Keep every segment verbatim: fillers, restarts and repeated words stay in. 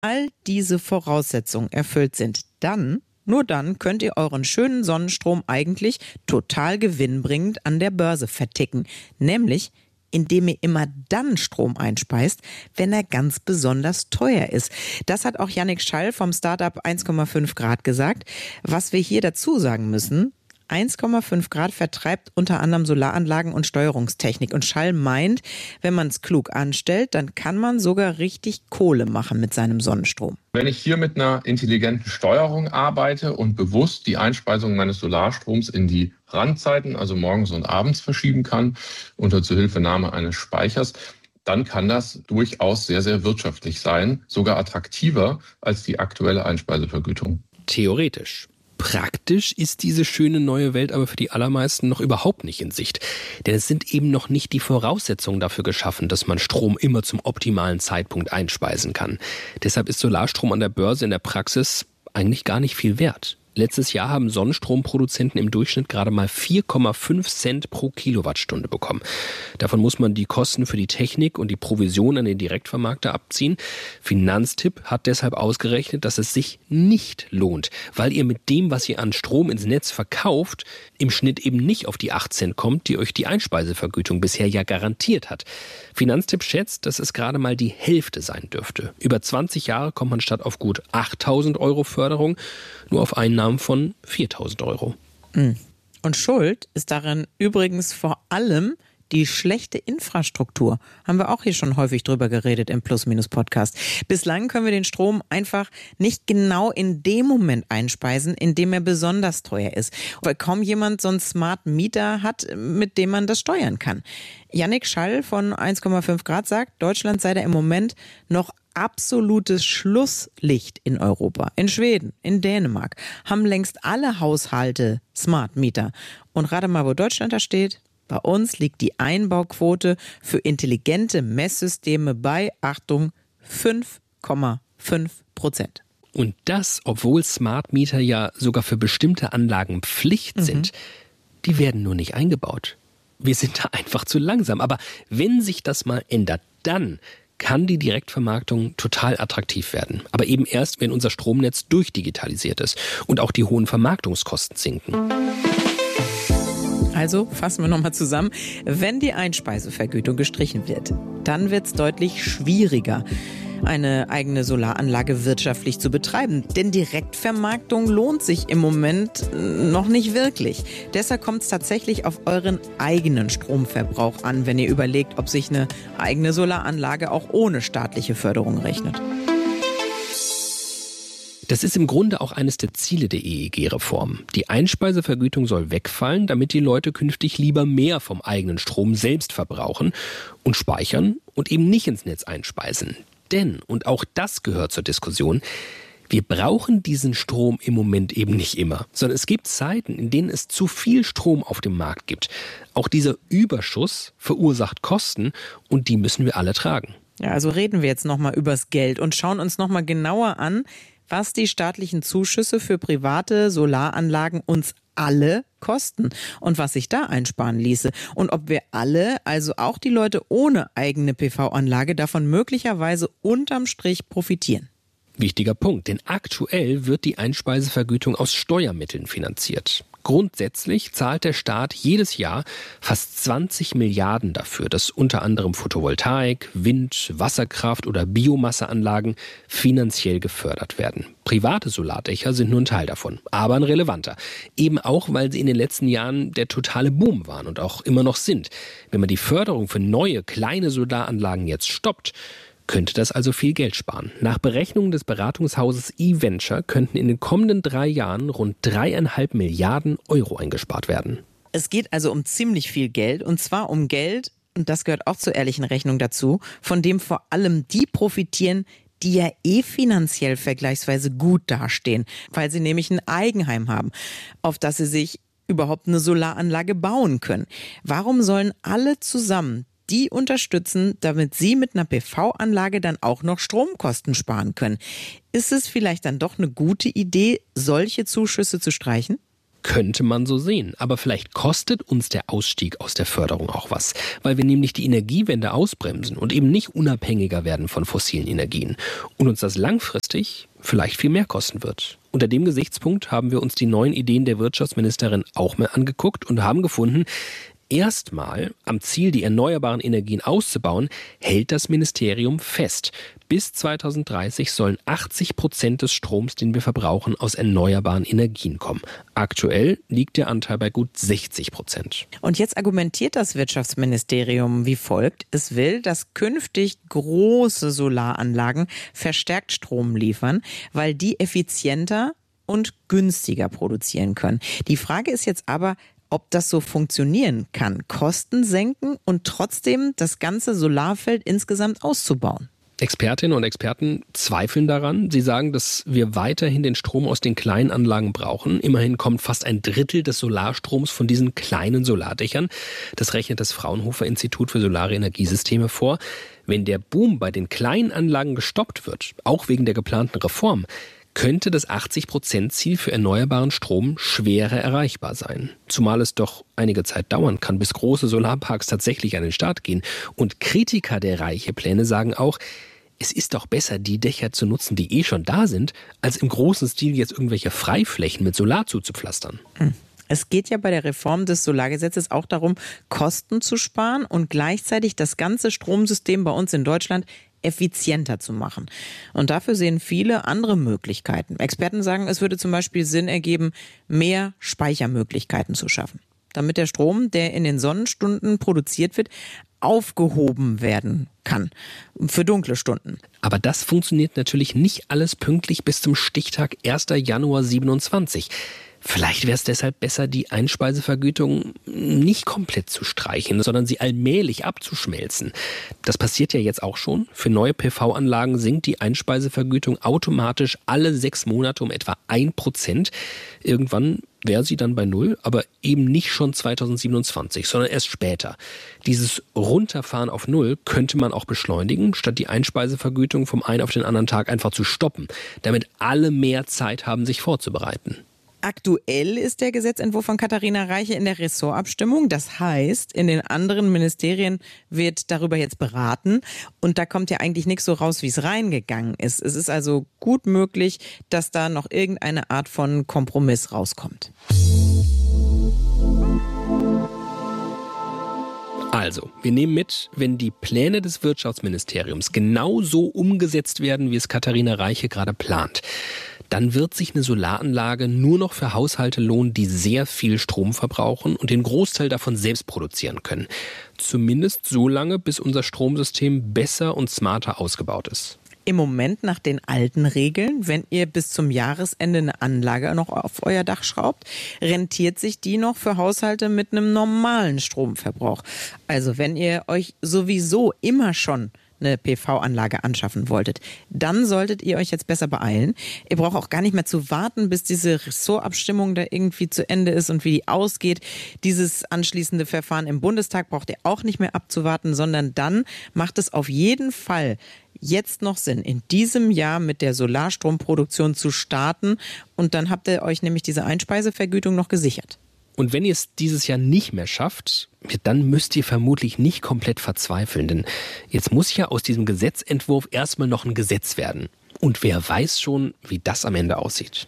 all diese Voraussetzungen erfüllt sind, dann, nur dann könnt ihr euren schönen Sonnenstrom eigentlich total gewinnbringend an der Börse verticken. Nämlich, indem ihr immer dann Strom einspeist, wenn er ganz besonders teuer ist. Das hat auch Jannik Schall vom Startup eins Komma fünf Grad gesagt. Was wir hier dazu sagen müssen: eins Komma fünf Grad vertreibt unter anderem Solaranlagen und Steuerungstechnik. Und Schall meint, wenn man es klug anstellt, dann kann man sogar richtig Kohle machen mit seinem Sonnenstrom. Wenn ich hier mit einer intelligenten Steuerung arbeite und bewusst die Einspeisung meines Solarstroms in die Randzeiten, also morgens und abends, verschieben kann, unter Zuhilfenahme eines Speichers, dann kann das durchaus sehr, sehr wirtschaftlich sein, sogar attraktiver als die aktuelle Einspeisevergütung. Theoretisch. Praktisch ist diese schöne neue Welt aber für die allermeisten noch überhaupt nicht in Sicht. Denn es sind eben noch nicht die Voraussetzungen dafür geschaffen, dass man Strom immer zum optimalen Zeitpunkt einspeisen kann. Deshalb ist Solarstrom an der Börse in der Praxis eigentlich gar nicht viel wert. Letztes Jahr haben Sonnenstromproduzenten im Durchschnitt gerade mal vier Komma fünf Cent pro Kilowattstunde bekommen. Davon muss man die Kosten für die Technik und die Provision an den Direktvermarkter abziehen. Finanztipp hat deshalb ausgerechnet, dass es sich nicht lohnt, weil ihr mit dem, was ihr an Strom ins Netz verkauft, im Schnitt eben nicht auf die acht Cent kommt, die euch die Einspeisevergütung bisher ja garantiert hat. Finanztipp schätzt, dass es gerade mal die Hälfte sein dürfte. Über zwanzig Jahre kommt man statt auf gut achttausend Euro Förderung nur auf Einnahmen von viertausend Euro. Und schuld ist darin übrigens vor allem die schlechte Infrastruktur. Haben wir auch hier schon häufig drüber geredet im Plus-Minus-Podcast. Bislang können wir den Strom einfach nicht genau in dem Moment einspeisen, in dem er besonders teuer ist. Weil kaum jemand so einen Smart Meter hat, mit dem man das steuern kann. Jannik Schall von eins Komma fünf Grad sagt, Deutschland sei da im Moment noch absolutes Schlusslicht in Europa. In Schweden, in Dänemark haben längst alle Haushalte Smart Meter. Und rate mal, wo Deutschland da steht. Bei uns liegt die Einbauquote für intelligente Messsysteme bei, Achtung, fünf Komma fünf Prozent. Und das, obwohl Smart Meter ja sogar für bestimmte Anlagen Pflicht mhm. sind. Die werden nur nicht eingebaut. Wir sind da einfach zu langsam. Aber wenn sich das mal ändert, dann kann die Direktvermarktung total attraktiv werden. Aber eben erst, wenn unser Stromnetz durchdigitalisiert ist und auch die hohen Vermarktungskosten sinken. Also fassen wir nochmal zusammen. Wenn die Einspeisevergütung gestrichen wird, dann wird es deutlich schwieriger, eine eigene Solaranlage wirtschaftlich zu betreiben. Denn Direktvermarktung lohnt sich im Moment noch nicht wirklich. Deshalb kommt es tatsächlich auf euren eigenen Stromverbrauch an, wenn ihr überlegt, ob sich eine eigene Solaranlage auch ohne staatliche Förderung rechnet. Das ist im Grunde auch eines der Ziele der E E G-Reform. Die Einspeisevergütung soll wegfallen, damit die Leute künftig lieber mehr vom eigenen Strom selbst verbrauchen und speichern und eben nicht ins Netz einspeisen. Denn, und auch das gehört zur Diskussion, wir brauchen diesen Strom im Moment eben nicht immer, sondern es gibt Zeiten, in denen es zu viel Strom auf dem Markt gibt. Auch dieser Überschuss verursacht Kosten und die müssen wir alle tragen. Ja, also reden wir jetzt nochmal übers Geld und schauen uns nochmal genauer an, was die staatlichen Zuschüsse für private Solaranlagen uns alle kosten und was sich da einsparen ließe. Und ob wir alle, also auch die Leute ohne eigene P V-Anlage, davon möglicherweise unterm Strich profitieren. Wichtiger Punkt, denn aktuell wird die Einspeisevergütung aus Steuermitteln finanziert. Grundsätzlich zahlt der Staat jedes Jahr fast zwanzig Milliarden dafür, dass unter anderem Photovoltaik, Wind, Wasserkraft oder Biomasseanlagen finanziell gefördert werden. Private Solardächer sind nur ein Teil davon, aber ein relevanter. Eben auch, weil sie in den letzten Jahren der totale Boom waren und auch immer noch sind. Wenn man die Förderung für neue, kleine Solaranlagen jetzt stoppt, könnte das also viel Geld sparen. Nach Berechnungen des Beratungshauses eVenture könnten in den kommenden drei Jahren rund dreieinhalb Milliarden Euro eingespart werden. Es geht also um ziemlich viel Geld, und zwar um Geld, und das gehört auch zur ehrlichen Rechnung dazu, von dem vor allem die profitieren, die ja eh finanziell vergleichsweise gut dastehen, weil sie nämlich ein Eigenheim haben, auf das sie sich überhaupt eine Solaranlage bauen können. Warum sollen alle zusammen die unterstützen, damit sie mit einer P V-Anlage dann auch noch Stromkosten sparen können? Ist es vielleicht dann doch eine gute Idee, solche Zuschüsse zu streichen? Könnte man so sehen. Aber vielleicht kostet uns der Ausstieg aus der Förderung auch was, weil wir nämlich die Energiewende ausbremsen und eben nicht unabhängiger werden von fossilen Energien und uns das langfristig vielleicht viel mehr kosten wird. Unter dem Gesichtspunkt haben wir uns die neuen Ideen der Wirtschaftsministerin auch mal angeguckt und haben gefunden, erstmal am Ziel, die erneuerbaren Energien auszubauen, hält das Ministerium fest. Bis zweitausenddreißig sollen achtzig Prozent des Stroms, den wir verbrauchen, aus erneuerbaren Energien kommen. Aktuell liegt der Anteil bei gut sechzig Prozent. Und jetzt argumentiert das Wirtschaftsministerium wie folgt. Es will, dass künftig große Solaranlagen verstärkt Strom liefern, weil die effizienter und günstiger produzieren können. Die Frage ist jetzt aber, ob das so funktionieren kann, Kosten senken und trotzdem das ganze Solarfeld insgesamt auszubauen. Expertinnen und Experten zweifeln daran. Sie sagen, dass wir weiterhin den Strom aus den kleinen Anlagen brauchen. Immerhin kommt fast ein Drittel des Solarstroms von diesen kleinen Solardächern. Das rechnet das Fraunhofer Institut für Solare Energiesysteme vor. Wenn der Boom bei den kleinen Anlagen gestoppt wird, auch wegen der geplanten Reform, könnte das achtzig Prozent Ziel für erneuerbaren Strom schwerer erreichbar sein. Zumal es doch einige Zeit dauern kann, bis große Solarparks tatsächlich an den Start gehen. Und Kritiker der Reiche-Pläne sagen auch, es ist doch besser, die Dächer zu nutzen, die eh schon da sind, als im großen Stil jetzt irgendwelche Freiflächen mit Solar zuzupflastern. Es geht ja bei der Reform des Solargesetzes auch darum, Kosten zu sparen und gleichzeitig das ganze Stromsystem bei uns in Deutschland effizienter zu machen. Und dafür sehen viele andere Möglichkeiten. Experten sagen, es würde zum Beispiel Sinn ergeben, mehr Speichermöglichkeiten zu schaffen, damit der Strom, der in den Sonnenstunden produziert wird, aufgehoben werden kann für dunkle Stunden. Aber das funktioniert natürlich nicht alles pünktlich bis zum Stichtag erster Januar siebenundzwanzig. Vielleicht wäre es deshalb besser, die Einspeisevergütung nicht komplett zu streichen, sondern sie allmählich abzuschmelzen. Das passiert ja jetzt auch schon. Für neue P V-Anlagen sinkt die Einspeisevergütung automatisch alle sechs Monate um etwa ein Prozent. Irgendwann wäre sie dann bei null, aber eben nicht schon zweitausendsiebenundzwanzig, sondern erst später. Dieses Runterfahren auf null könnte man auch beschleunigen, statt die Einspeisevergütung vom einen auf den anderen Tag einfach zu stoppen, damit alle mehr Zeit haben, sich vorzubereiten. Aktuell ist der Gesetzentwurf von Katharina Reiche in der Ressortabstimmung. Das heißt, in den anderen Ministerien wird darüber jetzt beraten. Und da kommt ja eigentlich nichts so raus, wie es reingegangen ist. Es ist also gut möglich, dass da noch irgendeine Art von Kompromiss rauskommt. Also, wir nehmen mit, wenn die Pläne des Wirtschaftsministeriums genau so umgesetzt werden, wie es Katharina Reiche gerade plant, dann wird sich eine Solaranlage nur noch für Haushalte lohnen, die sehr viel Strom verbrauchen und den Großteil davon selbst produzieren können. Zumindest so lange, bis unser Stromsystem besser und smarter ausgebaut ist. Im Moment nach den alten Regeln, wenn ihr bis zum Jahresende eine Anlage noch auf euer Dach schraubt, rentiert sich die noch für Haushalte mit einem normalen Stromverbrauch. Also wenn ihr euch sowieso immer schon eine P V-Anlage anschaffen wolltet, dann solltet ihr euch jetzt besser beeilen. Ihr braucht auch gar nicht mehr zu warten, bis diese Ressortabstimmung da irgendwie zu Ende ist und wie die ausgeht. Dieses anschließende Verfahren im Bundestag braucht ihr auch nicht mehr abzuwarten, sondern dann macht es auf jeden Fall jetzt noch Sinn, in diesem Jahr mit der Solarstromproduktion zu starten. Und dann habt ihr euch nämlich diese Einspeisevergütung noch gesichert. Und wenn ihr es dieses Jahr nicht mehr schafft, dann müsst ihr vermutlich nicht komplett verzweifeln. Denn jetzt muss ja aus diesem Gesetzentwurf erstmal noch ein Gesetz werden. Und wer weiß schon, wie das am Ende aussieht.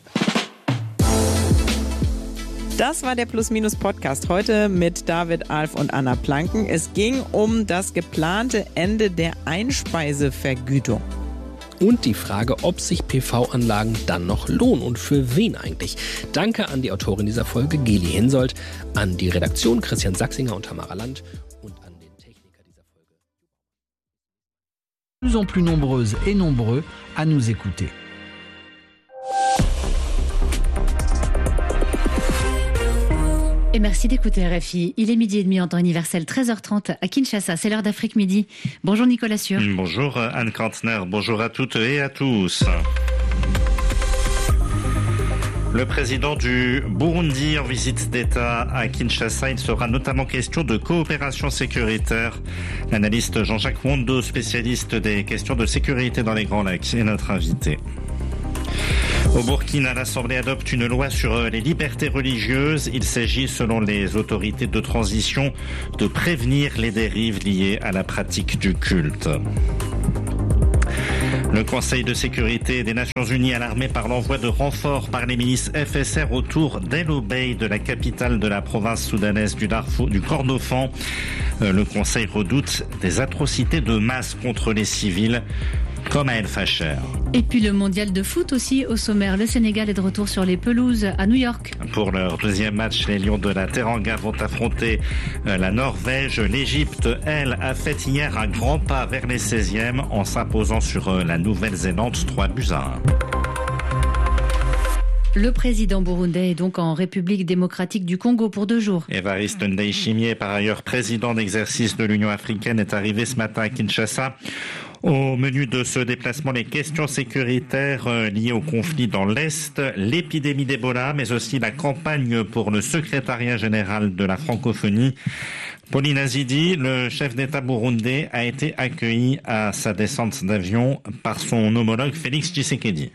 Das war der Plus-Minus-Podcast heute mit David Alf und Anna Planken. Es ging um das geplante Ende der Einspeisevergütung. Und die Frage, ob sich P V-Anlagen dann noch lohnen und für wen eigentlich. Danke an die Autorin dieser Folge, Geli Hensoldt, an die Redaktion Christian Sachsinger und Tamara Land und an den Techniker dieser Folge. Plus en plus nombreuses et nombreux à nous écouter. Et merci d'écouter R F I. Il est midi et demi en temps universel, treize heures trente à Kinshasa. C'est l'heure d'Afrique Midi. Bonjour Nicolas Sûr. Bonjour Anne Kantner. Bonjour à toutes et à tous. Le président du Burundi en visite d'État à Kinshasa. Il sera notamment question de coopération sécuritaire. L'analyste Jean-Jacques Wondo, spécialiste des questions de sécurité dans les Grands Lacs, est notre invité. Au Burkina, l'Assemblée adopte une loi sur les libertés religieuses. Il s'agit, selon les autorités de transition, de prévenir les dérives liées à la pratique du culte. Le Conseil de sécurité des Nations Unies alarmé par l'envoi de renforts par les milices F S R autour d'El Obeid, de la capitale de la province soudanaise du Darfour, du Kordofan. Le Conseil redoute des atrocités de masse contre les civils, comme à El Fasher. Et puis le mondial de foot aussi au sommaire. Le Sénégal est de retour sur les pelouses à New York. Pour leur deuxième match, les Lions de la Teranga vont affronter la Norvège. L'Égypte, elle, a fait hier un grand pas vers les seizièmes en s'imposant sur la Nouvelle-Zélande trois buts à un. Le président burundais est donc en République démocratique du Congo pour deux jours. Évariste Ndayishimiye, par ailleurs président d'exercice de l'Union africaine, est arrivé ce matin à Kinshasa. Au menu de ce déplacement, les questions sécuritaires liées au conflit dans l'Est, l'épidémie d'Ebola, mais aussi la campagne pour le secrétariat général de la francophonie. Pauline Azidi, le chef d'État burundais, a été accueilli à sa descente d'avion par son homologue Félix Tshisekedi.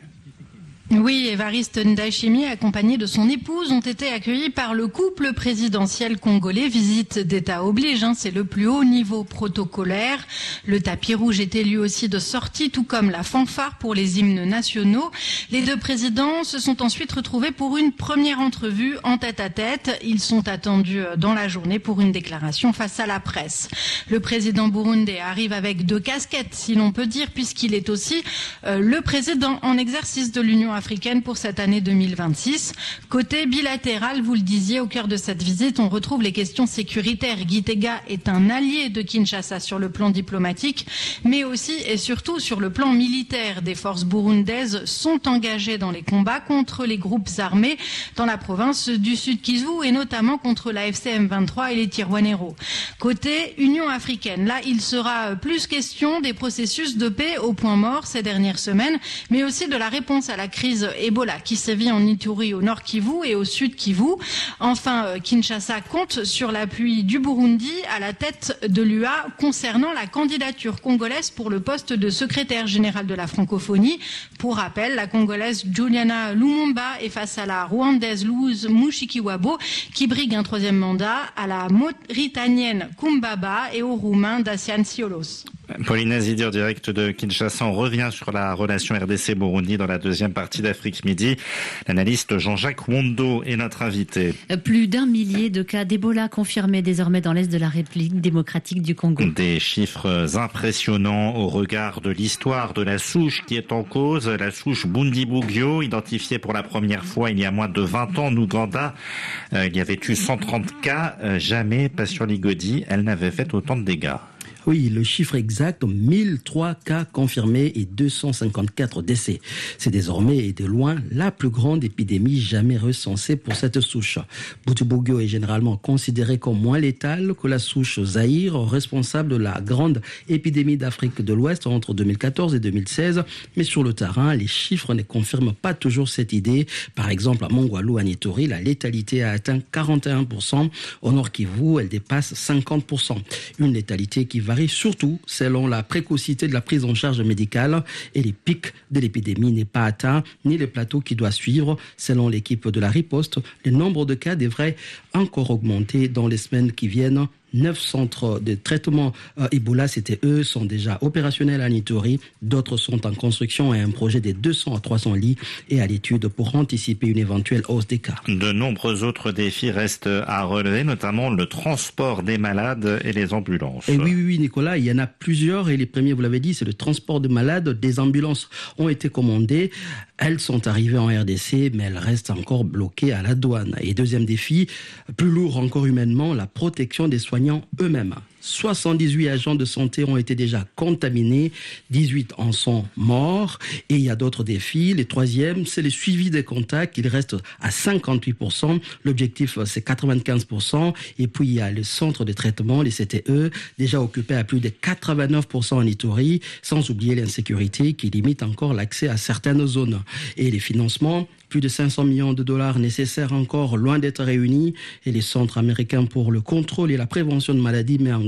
Oui, Évariste Ndayishimiye, accompagné de son épouse, ont été accueillis par le couple présidentiel congolais. Visite d'État oblige, hein, c'est le plus haut niveau protocolaire. Le tapis rouge était lui aussi de sortie, tout comme la fanfare pour les hymnes nationaux. Les deux présidents se sont ensuite retrouvés pour une première entrevue en tête-à-tête. Ils sont attendus dans la journée pour une déclaration face à la presse. Le président burundais arrive avec deux casquettes, si l'on peut dire, puisqu'il est aussi euh, le président en exercice de l'Union africaine pour cette année deux mille vingt-six. Côté bilatéral, vous le disiez, au cœur de cette visite, on retrouve les questions sécuritaires. Gitega est un allié de Kinshasa sur le plan diplomatique, mais aussi et surtout sur le plan militaire. Des forces burundaises sont engagées dans les combats contre les groupes armés dans la province du Sud Kivu et notamment contre la F C M vingt-trois et les Tirwanero. Côté Union africaine, là, il sera plus question des processus de paix au point mort ces dernières semaines, mais aussi de la réponse à la crise Ebola qui sévit en Ituri au nord Kivu et au sud Kivu. Enfin, Kinshasa compte sur l'appui du Burundi à la tête de l'U A concernant la candidature congolaise pour le poste de secrétaire général de la francophonie. Pour rappel, la congolaise Juliana Lumumba est face à la rwandaise Louise Mushikiwabo qui brigue un troisième mandat, à la mauritanienne Kumbaba et au roumain Dacian Ciolos. Pauline Azidi, en direct de Kinshasa. On revient sur la relation R D C-Burundi dans la deuxième partie d'Afrique Midi. L'analyste Jean-Jacques Wondo est notre invité. Plus d'un millier de cas d'Ebola confirmés désormais dans l'est de la République démocratique du Congo. Des chiffres impressionnants au regard de l'histoire de la souche qui est en cause. La souche Bundibugyo, identifiée pour la première fois il y a moins de vingt ans en Ouganda. Euh, il y avait eu cent trente cas. Euh, jamais, Passion Ligodi, elle n'avait fait autant de dégâts. Oui, le chiffre exact, mille trois cas confirmés et deux cent cinquante-quatre décès. C'est désormais et de loin la plus grande épidémie jamais recensée pour cette souche. Bundibugyo est généralement considéré comme moins létale que la souche Zaïre, responsable de la grande épidémie d'Afrique de l'Ouest entre deux mille quatorze et deux mille seize. Mais sur le terrain, les chiffres ne confirment pas toujours cette idée. Par exemple, à Mongwalu, à Ituri, la létalité a atteint quarante et un pour cent. Au Nord Kivu, elle dépasse cinquante pour cent. Une létalité qui varie surtout selon la précocité de la prise en charge médicale et les pics de l'épidémie n'est pas atteint, ni le plateau qui doit suivre. Selon l'équipe de la riposte, le nombre de cas devrait encore augmenter dans les semaines qui viennent. Neuf centres de traitement euh, Ebola, c'était eux, sont déjà opérationnels à Ituri. D'autres sont en construction et un projet de deux cents à trois cents lits est à l'étude pour anticiper une éventuelle hausse des cas. De nombreux autres défis restent à relever, notamment le transport des malades et les ambulances. Et oui, oui, oui, Nicolas, il y en a plusieurs et les premiers, vous l'avez dit, c'est le transport de malades. Des ambulances ont été commandées. Elles sont arrivées en R D C, mais elles restent encore bloquées à la douane. Et deuxième défi, plus lourd encore humainement, la protection des soignants eux-mêmes. soixante-dix-huit agents de santé ont été déjà contaminés, dix-huit en sont morts. Et il y a d'autres défis. Le troisième, c'est le suivi des contacts. Il reste à cinquante-huit pour cent. L'objectif, c'est quatre-vingt-quinze pour cent. Et puis, il y a le centre de traitement, les C T E, déjà occupé à plus de quatre-vingt-neuf pour cent en Ituri, sans oublier l'insécurité qui limite encore l'accès à certaines zones. Et les financements, plus de cinq cents millions de dollars nécessaires encore, loin d'être réunis. Et les centres américains pour le contrôle et la prévention de maladies met en garde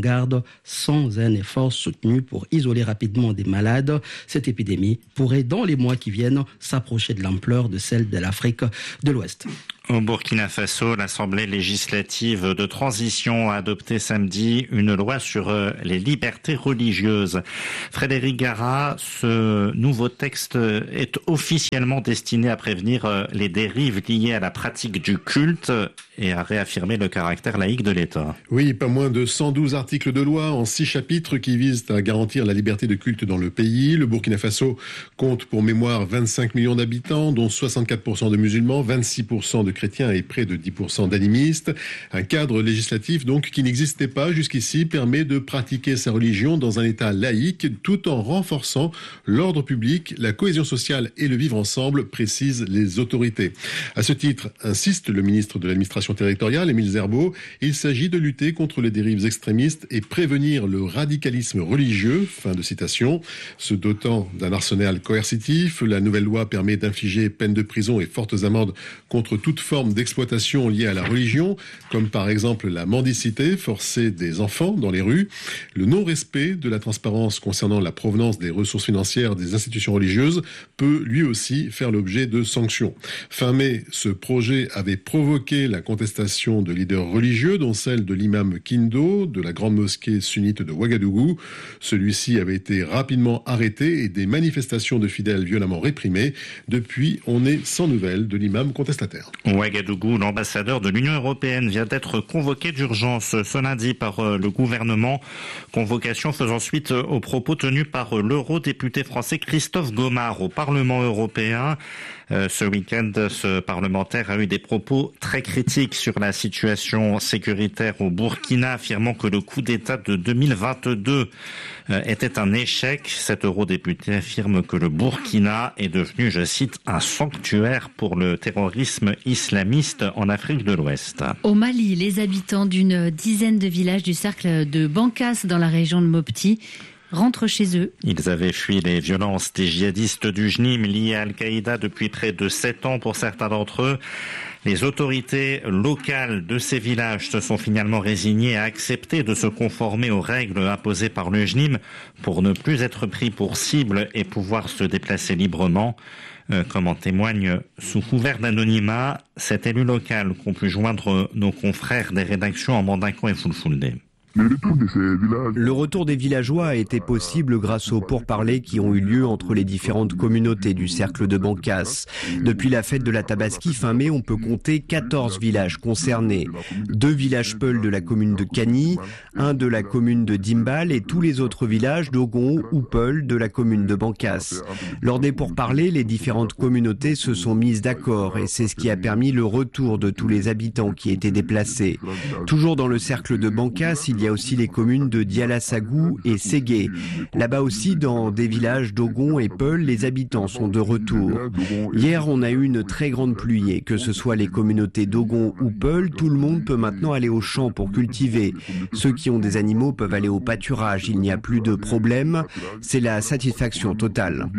garde sans un effort soutenu pour isoler rapidement des malades. Cette épidémie pourrait, dans les mois qui viennent, s'approcher de l'ampleur de celle de l'Afrique de l'Ouest. Au Burkina Faso, l'Assemblée législative de transition a adopté samedi une loi sur les libertés religieuses. Frédéric Gara, ce nouveau texte est officiellement destiné à prévenir les dérives liées à la pratique du culte et à réaffirmer le caractère laïque de l'État. Oui, pas moins de cent douze articles de loi en six chapitres qui visent à garantir la liberté de culte dans le pays. Le Burkina Faso compte pour mémoire vingt-cinq millions d'habitants, dont soixante-quatre pour cent de musulmans, vingt-six pour cent de chrétiens et près de dix pour cent d'animistes. Un cadre législatif donc qui n'existait pas jusqu'ici permet de pratiquer sa religion dans un État laïque tout en renforçant l'ordre public, la cohésion sociale et le vivre ensemble, précisent les autorités. À ce titre, insiste le ministre de l'administration territoriale, Émile Zerbo, il s'agit de lutter contre les dérives extrémistes et prévenir le radicalisme religieux. Fin de citation. Se dotant d'un arsenal coercitif, la nouvelle loi permet d'infliger peine de prison et fortes amendes contre toute forme d'exploitation liée à la religion, comme par exemple la mendicité forcée des enfants dans les rues, le non-respect de la transparence concernant la provenance des ressources financières des institutions religieuses peut lui aussi faire l'objet de sanctions. Fin mai, ce projet avait provoqué la contestation de leaders religieux, dont celle de l'imam Kindo de la grande mosquée sunnite de Ouagadougou. Celui-ci avait été rapidement arrêté et des manifestations de fidèles violemment réprimées. Depuis, on est sans nouvelles de l'imam contestataire. Ouagadougou, l'ambassadeur de l'Union européenne, vient d'être convoqué d'urgence ce lundi par le gouvernement. Convocation faisant suite aux propos tenus par l'eurodéputé français Christophe Gomard au Parlement européen. Euh, ce week-end, ce parlementaire a eu des propos très critiques sur la situation sécuritaire au Burkina, affirmant que le coup d'État de deux mille vingt-deux euh, était un échec. Cet eurodéputé affirme que le Burkina est devenu, je cite, un sanctuaire pour le terrorisme islamiste en Afrique de l'Ouest. Au Mali, les habitants d'une dizaine de villages du cercle de Bankas dans la région de Mopti rentrent chez eux. Ils avaient fui les violences des djihadistes du J N I M liés à Al-Qaïda depuis près de sept ans pour certains d'entre eux. Les autorités locales de ces villages se sont finalement résignées à accepter de se conformer aux règles imposées par le J N I M pour ne plus être pris pour cible et pouvoir se déplacer librement. Euh, comme en témoigne, sous couvert d'anonymat, cet élu local qu'ont pu joindre nos confrères des rédactions en Mandinko et Fulfulde. Le retour de ces villages. Le retour des villageois a été possible grâce aux pourparlers qui ont eu lieu entre les différentes communautés du cercle de Bankas. Depuis la fête de la Tabaski fin mai, on peut compter quatorze villages concernés. Deux villages Peul de la commune de Kani, un de la commune de Dimbal et tous les autres villages d'Ogon ou Peul de la commune de Bankas. Lors des pourparlers, les différentes communautés se sont mises d'accord et c'est ce qui a permis le retour de tous les habitants qui étaient déplacés. Toujours dans le cercle de Bankas, il Il y a aussi les communes de Dialassagou et Ségué. Là-bas aussi, dans des villages d'Ogon et Peul, les habitants sont de retour. Hier, on a eu une très grande pluie et que ce soit les communautés d'Ogon ou Peul, tout le monde peut maintenant aller au champ pour cultiver. Ceux qui ont des animaux peuvent aller au pâturage. Il n'y a plus de problème. C'est la satisfaction totale.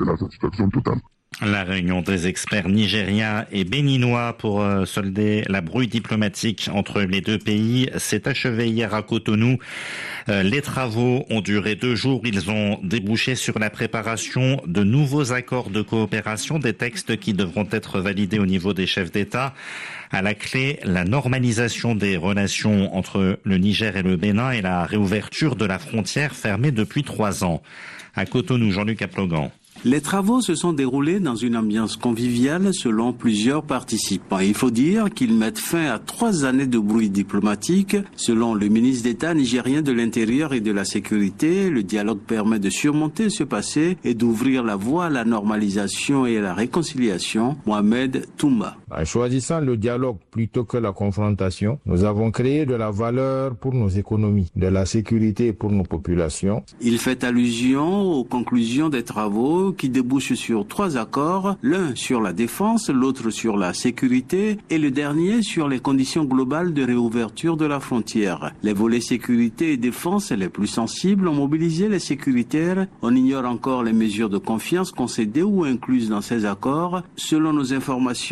La réunion des experts nigériens et béninois pour euh, solder la brouille diplomatique entre les deux pays s'est achevée hier à Cotonou. Euh, les travaux ont duré deux jours. Ils ont débouché sur la préparation de nouveaux accords de coopération, des textes qui devront être validés au niveau des chefs d'État. À la clé, la normalisation des relations entre le Niger et le Bénin et la réouverture de la frontière fermée depuis trois ans. À Cotonou, Jean-Luc Aplogan. Les travaux se sont déroulés dans une ambiance conviviale selon plusieurs participants. Il faut dire qu'ils mettent fin à trois années de bruit diplomatique. Selon le ministre d'État nigérien de l'Intérieur et de la Sécurité, le dialogue permet de surmonter ce passé et d'ouvrir la voie à la normalisation et à la réconciliation. Mohamed Toumba. En choisissant le dialogue plutôt que la confrontation, nous avons créé de la valeur pour nos économies, de la sécurité pour nos populations. Il fait allusion aux conclusions des travaux qui débouchent sur trois accords, l'un sur la défense, l'autre sur la sécurité et le dernier sur les conditions globales de réouverture de la frontière. Les volets sécurité et défense les plus sensibles ont mobilisé les sécuritaires. On ignore encore les mesures de confiance concédées ou incluses dans ces accords. Selon nos informations, les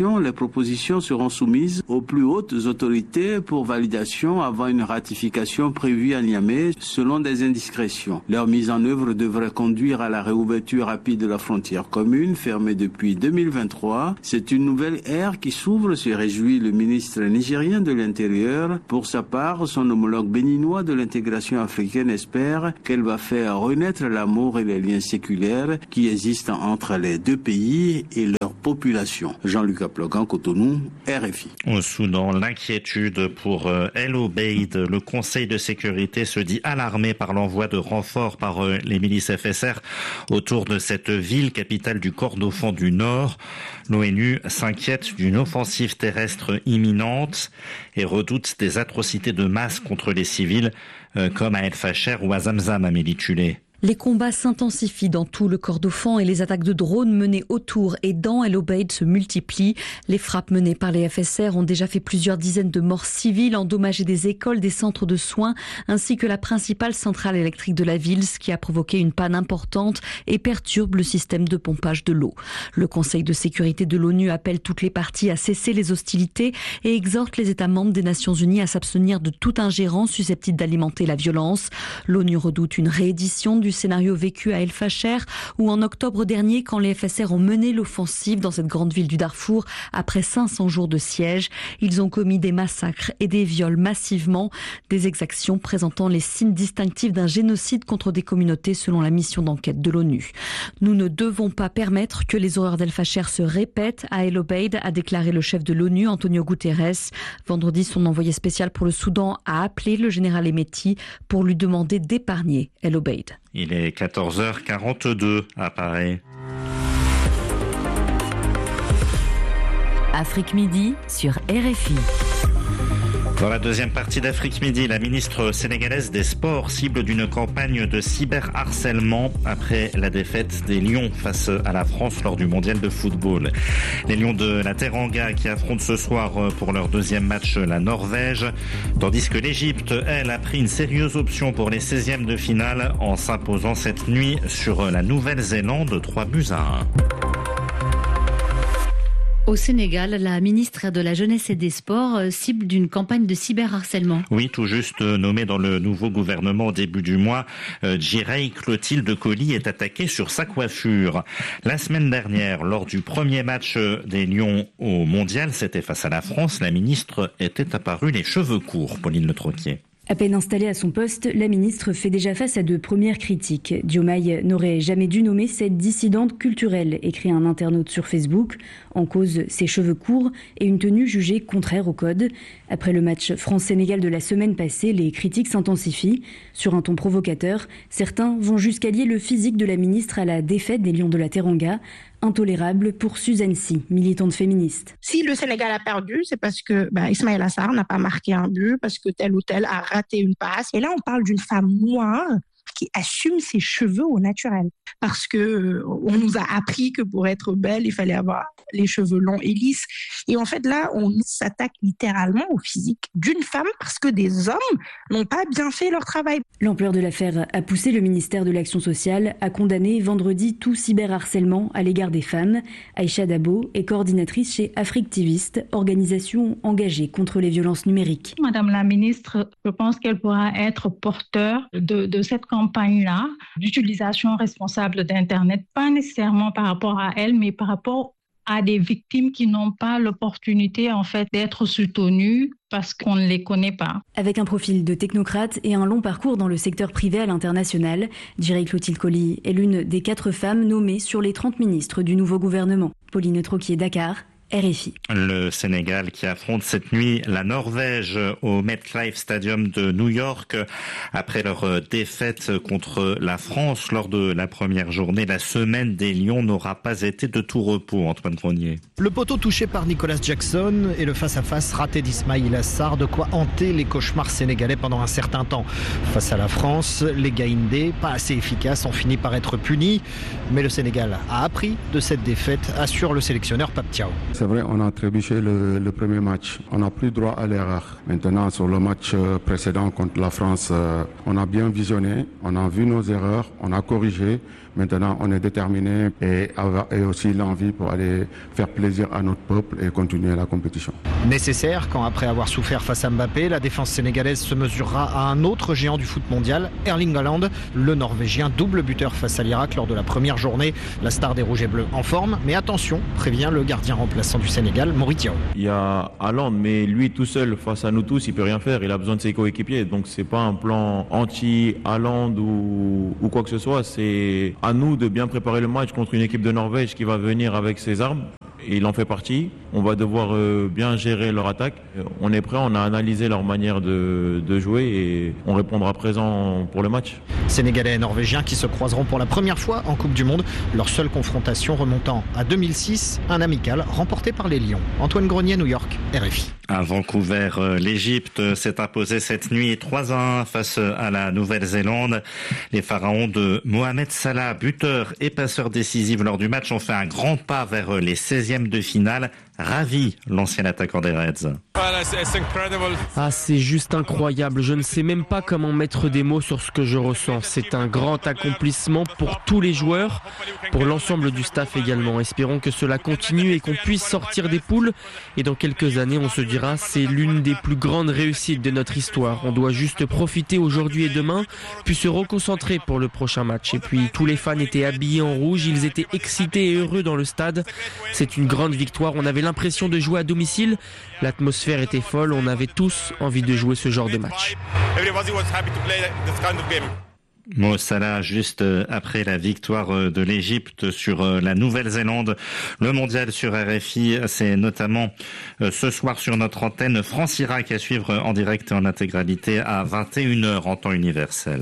propositions seront soumises aux plus hautes autorités pour validation avant une ratification prévue à Niamey selon des indiscrétions. Leur mise en œuvre devrait conduire à la réouverture rapide de la frontière commune fermée depuis deux mille vingt-trois. C'est une nouvelle ère qui s'ouvre, se réjouit le ministre nigérien de l'Intérieur. Pour sa part, son homologue béninois de l'intégration africaine espère qu'elle va faire renaître l'amour et les liens séculaires qui existent entre les deux pays et leur population. Jean-Luc Aplogan, Cotonou, R F I. Au Soudan, l'inquiétude pour El Obeid. Le Conseil de sécurité se dit alarmé par l'envoi de renforts par les milices F S R autour de cette ville, capitale du Kordofan du Nord. L'ONU s'inquiète d'une offensive terrestre imminente et redoute des atrocités de masse contre les civils, comme à El Fasher ou à Zamzam, à Mélitulé. Les combats s'intensifient dans tout le Kordofan et les attaques de drones menées autour et dans El Obeid se multiplient. Les frappes menées par les F S R ont déjà fait plusieurs dizaines de morts civiles, endommagé des écoles, des centres de soins, ainsi que la principale centrale électrique de la ville, ce qui a provoqué une panne importante et perturbe le système de pompage de l'eau. Le Conseil de sécurité de l'ONU appelle toutes les parties à cesser les hostilités et exhorte les États membres des Nations Unies à s'abstenir de toute ingérence susceptible d'alimenter la violence. L'ONU redoute une réédition du du scénario vécu à El Fasher où en octobre dernier, quand les F S R ont mené l'offensive dans cette grande ville du Darfour après cinq cents jours de siège, ils ont commis des massacres et des viols massivement, des exactions présentant les signes distinctifs d'un génocide contre des communautés selon la mission d'enquête de l'ONU. Nous ne devons pas permettre que les horreurs d'El Fasher se répètent à El Obeid, a déclaré le chef de l'ONU, Antonio Guterres. Vendredi, son envoyé spécial pour le Soudan a appelé le général Hemeti pour lui demander d'épargner El Obeid. Il est quatorze heures quarante-deux à Paris. Afrique Midi sur R F I. Dans la deuxième partie d'Afrique Midi, la ministre sénégalaise des Sports cible d'une campagne de cyberharcèlement après la défaite des Lions face à la France lors du mondial de football. Les Lions de la Teranga qui affrontent ce soir pour leur deuxième match la Norvège, tandis que l'Égypte, elle, a pris une sérieuse option pour les seizièmes de finale en s'imposant cette nuit sur la Nouvelle-Zélande trois buts à un. Au Sénégal, la ministre de la Jeunesse et des Sports cible d'une campagne de cyberharcèlement. Oui, tout juste nommée dans le nouveau gouvernement au début du mois, Djirei Clotilde Coly est attaquée sur sa coiffure. La semaine dernière, lors du premier match des Lions au Mondial, c'était face à la France, la ministre était apparue les cheveux courts, Pauline Le Troquier. À peine installée à son poste, la ministre fait déjà face à de premières critiques. Diomaye n'aurait jamais dû nommer cette dissidente culturelle, écrit un internaute sur Facebook. En cause, ses cheveux courts et une tenue jugée contraire au code. Après le match France-Sénégal de la semaine passée, les critiques s'intensifient. Sur un ton provocateur, certains vont jusqu'à lier le physique de la ministre à la défaite des Lions de la Teranga. Intolérable pour Suzanne Sy, militante féministe. Si le Sénégal a perdu, c'est parce que bah, Ismaïla Sarr n'a pas marqué un but, parce que tel ou tel a raté une passe. Et là, on parle d'une femme noire qui assume ses cheveux au naturel. Parce que euh, on nous a appris que pour être belle, il fallait avoir les cheveux longs et lisses. Et en fait, là, on s'attaque littéralement au physique d'une femme parce que des hommes n'ont pas bien fait leur travail. L'ampleur de l'affaire a poussé le ministère de l'Action sociale à condamner vendredi tout cyberharcèlement à l'égard des femmes. Aïcha Dabo est coordinatrice chez Africtiviste, organisation engagée contre les violences numériques. Madame la ministre, je pense qu'elle pourra être porteur de, de cette campagne-là, d'utilisation responsable d'Internet, pas nécessairement par rapport à elle, mais par rapport à des victimes qui n'ont pas l'opportunité en fait d'être soutenues parce qu'on ne les connaît pas. Avec un profil de technocrate et un long parcours dans le secteur privé à l'international, Djirei Clotilde Coly est l'une des quatre femmes nommées sur les trente ministres du nouveau gouvernement. Pauline Troquier, Dakar, R F I. Le Sénégal qui affronte cette nuit la Norvège au MetLife Stadium de New York après leur défaite contre la France lors de la première journée. La semaine des Lions n'aura pas été de tout repos, Antoine Grenier. Le poteau touché par Nicolas Jackson et le face-à-face raté d'Ismaïla Sarr, de quoi hanter les cauchemars sénégalais pendant un certain temps. Face à la France, les Gaïndés, pas assez efficaces, ont fini par être punis. Mais le Sénégal a appris de cette défaite, assure le sélectionneur Pape Thiaw. C'est vrai, on a trébuché le, le premier match. On n'a plus droit à l'erreur. Maintenant, sur le match précédent contre la France, on a bien visionné, on a vu nos erreurs, on a corrigé. Maintenant, on est déterminé et, et aussi l'envie pour aller faire plaisir à notre peuple et continuer la compétition. Nécessaire quand, après avoir souffert face à Mbappé, la défense sénégalaise se mesurera à un autre géant du foot mondial, Erling Haaland, le Norvégien, double buteur face à l'Irak lors de la première journée. La star des Rouges et Bleus en forme, mais attention, prévient le gardien remplaçant du Sénégal, Maury Diaw. Il y a Haaland, mais lui tout seul face à nous tous, il peut rien faire. Il a besoin de ses coéquipiers, donc c'est pas un plan anti-Haaland ou, ou quoi que ce soit. C'est à nous de bien préparer le match contre une équipe de Norvège qui va venir avec ses armes. Il en fait partie. On va devoir euh, bien gérer leur attaque. On est prêt, on a analysé leur manière de, de jouer et on répondra présent pour le match. Sénégalais et Norvégiens qui se croiseront pour la première fois en Coupe du Monde. Leur seule confrontation remontant à deux mille six, un amical remporté par les Lions. Antoine Grenier, New York, R F I. À Vancouver, l'Égypte s'est imposée cette nuit trois à un face à la Nouvelle-Zélande. Les Pharaons de Mohamed Salah, buteur et passeur décisif lors du match, ont fait un grand pas vers les seizièmes de finale. Ravi, l'ancien attaquant des Reds. Ah, c'est juste incroyable. Je ne sais même pas comment mettre des mots sur ce que je ressens. C'est un grand accomplissement pour tous les joueurs, pour l'ensemble du staff également. Espérons que cela continue et qu'on puisse sortir des poules. Et dans quelques années, on se dira, c'est l'une des plus grandes réussites de notre histoire. On doit juste profiter aujourd'hui et demain, puis se reconcentrer pour le prochain match. Et puis, tous les fans étaient habillés en rouge. Ils étaient excités et heureux dans le stade. C'est une grande victoire. On avait l'impression de jouer à domicile. L'atmosphère était folle, on avait tous envie de jouer ce genre de match. Mo Salah, juste après la victoire de l'Égypte sur la Nouvelle-Zélande, le mondial sur R F I, c'est notamment ce soir sur notre antenne France-Irak à suivre en direct et en intégralité à vingt et une heures en temps universel.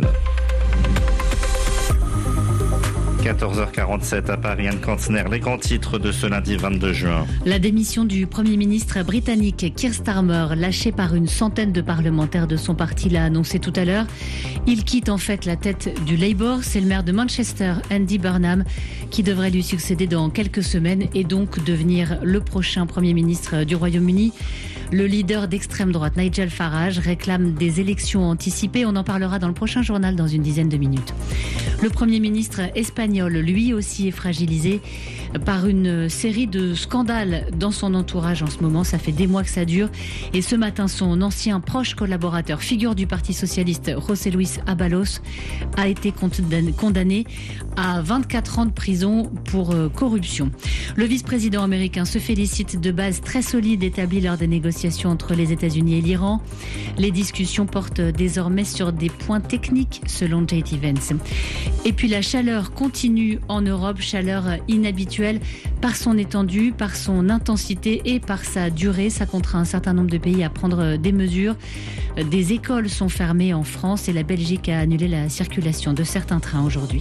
quatorze heures quarante-sept à Paris, Anne Kantner, les grands titres de ce lundi vingt-deux juin. La démission du Premier ministre britannique Keir Starmer, lâché par une centaine de parlementaires de son parti, l'a annoncé tout à l'heure. Il quitte en fait la tête du Labour. C'est le maire de Manchester, Andy Burnham, qui devrait lui succéder dans quelques semaines et donc devenir le prochain Premier ministre du Royaume-Uni. Le leader d'extrême droite, Nigel Farage, réclame des élections anticipées. On en parlera dans le prochain journal dans une dizaine de minutes. Le Premier ministre espagnol, lui aussi, est fragilisé par une série de scandales dans son entourage en ce moment. Ça fait des mois que ça dure. Et ce matin, son ancien proche collaborateur, figure du Parti socialiste, José Luis Abalos, a été condamné à vingt-quatre ans de prison pour corruption. Le vice-président américain se félicite de bases très solides établies lors des négociations entre les États-Unis et l'Iran. Les discussions portent désormais sur des points techniques, selon J T Vance. Et puis la chaleur continue en Europe, chaleur inhabituelle par son étendue, par son intensité et par sa durée. Ça contraint un certain nombre de pays à prendre des mesures. Des écoles sont fermées en France et la Belgique a annulé la circulation de certains trains aujourd'hui.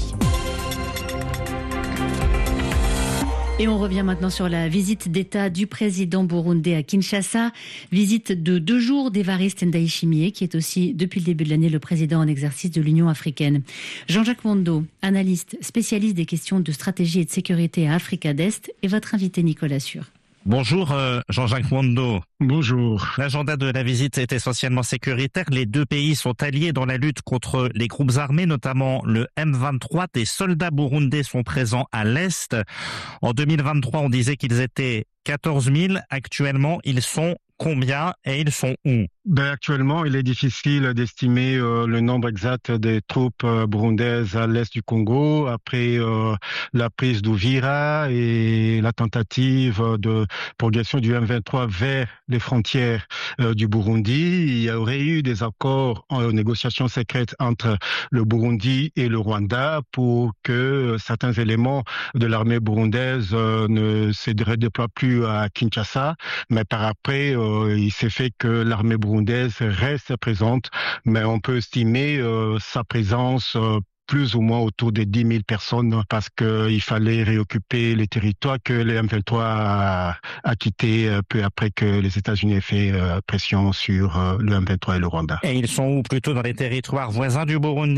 Et on revient maintenant sur la visite d'État du président burundais à Kinshasa. Visite de deux jours d'Évariste Ndayishimiye, qui est aussi, depuis le début de l'année, le président en exercice de l'Union africaine. Jean-Jacques Mondo, analyste, spécialiste des questions de stratégie et de sécurité à Africa d'Est, et votre invité Nicolas Sûr. Bonjour euh, Jean-Jacques Mondo. Bonjour. L'agenda de la visite est essentiellement sécuritaire. Les deux pays sont alliés dans la lutte contre les groupes armés, notamment le M vingt-trois. Des soldats burundais sont présents à l'Est. En deux mille vingt-trois, on disait qu'ils étaient quatorze mille. Actuellement, ils sont combien et ils sont où? Ben, actuellement, il est difficile d'estimer euh, le nombre exact des troupes euh, burundaises à l'est du Congo après euh, la prise d'Ouvira et la tentative de progression du M vingt-trois vers les frontières euh, du Burundi. Il y aurait eu des accords en négociations secrètes entre le Burundi et le Rwanda pour que certains éléments de l'armée burundaise euh, ne se redéploient plus à Kinshasa. Mais par après, euh, il s'est fait que l'armée burundaise reste présente, mais on peut estimer euh, sa présence euh, plus ou moins autour de dix mille personnes parce qu'il fallait réoccuper les territoires que le M vingt-trois a, a quitté euh, peu après que les États-Unis aient fait euh, pression sur euh, le M vingt-trois et le Rwanda. Et ils sont où? Plutôt dans les territoires voisins du Burundi?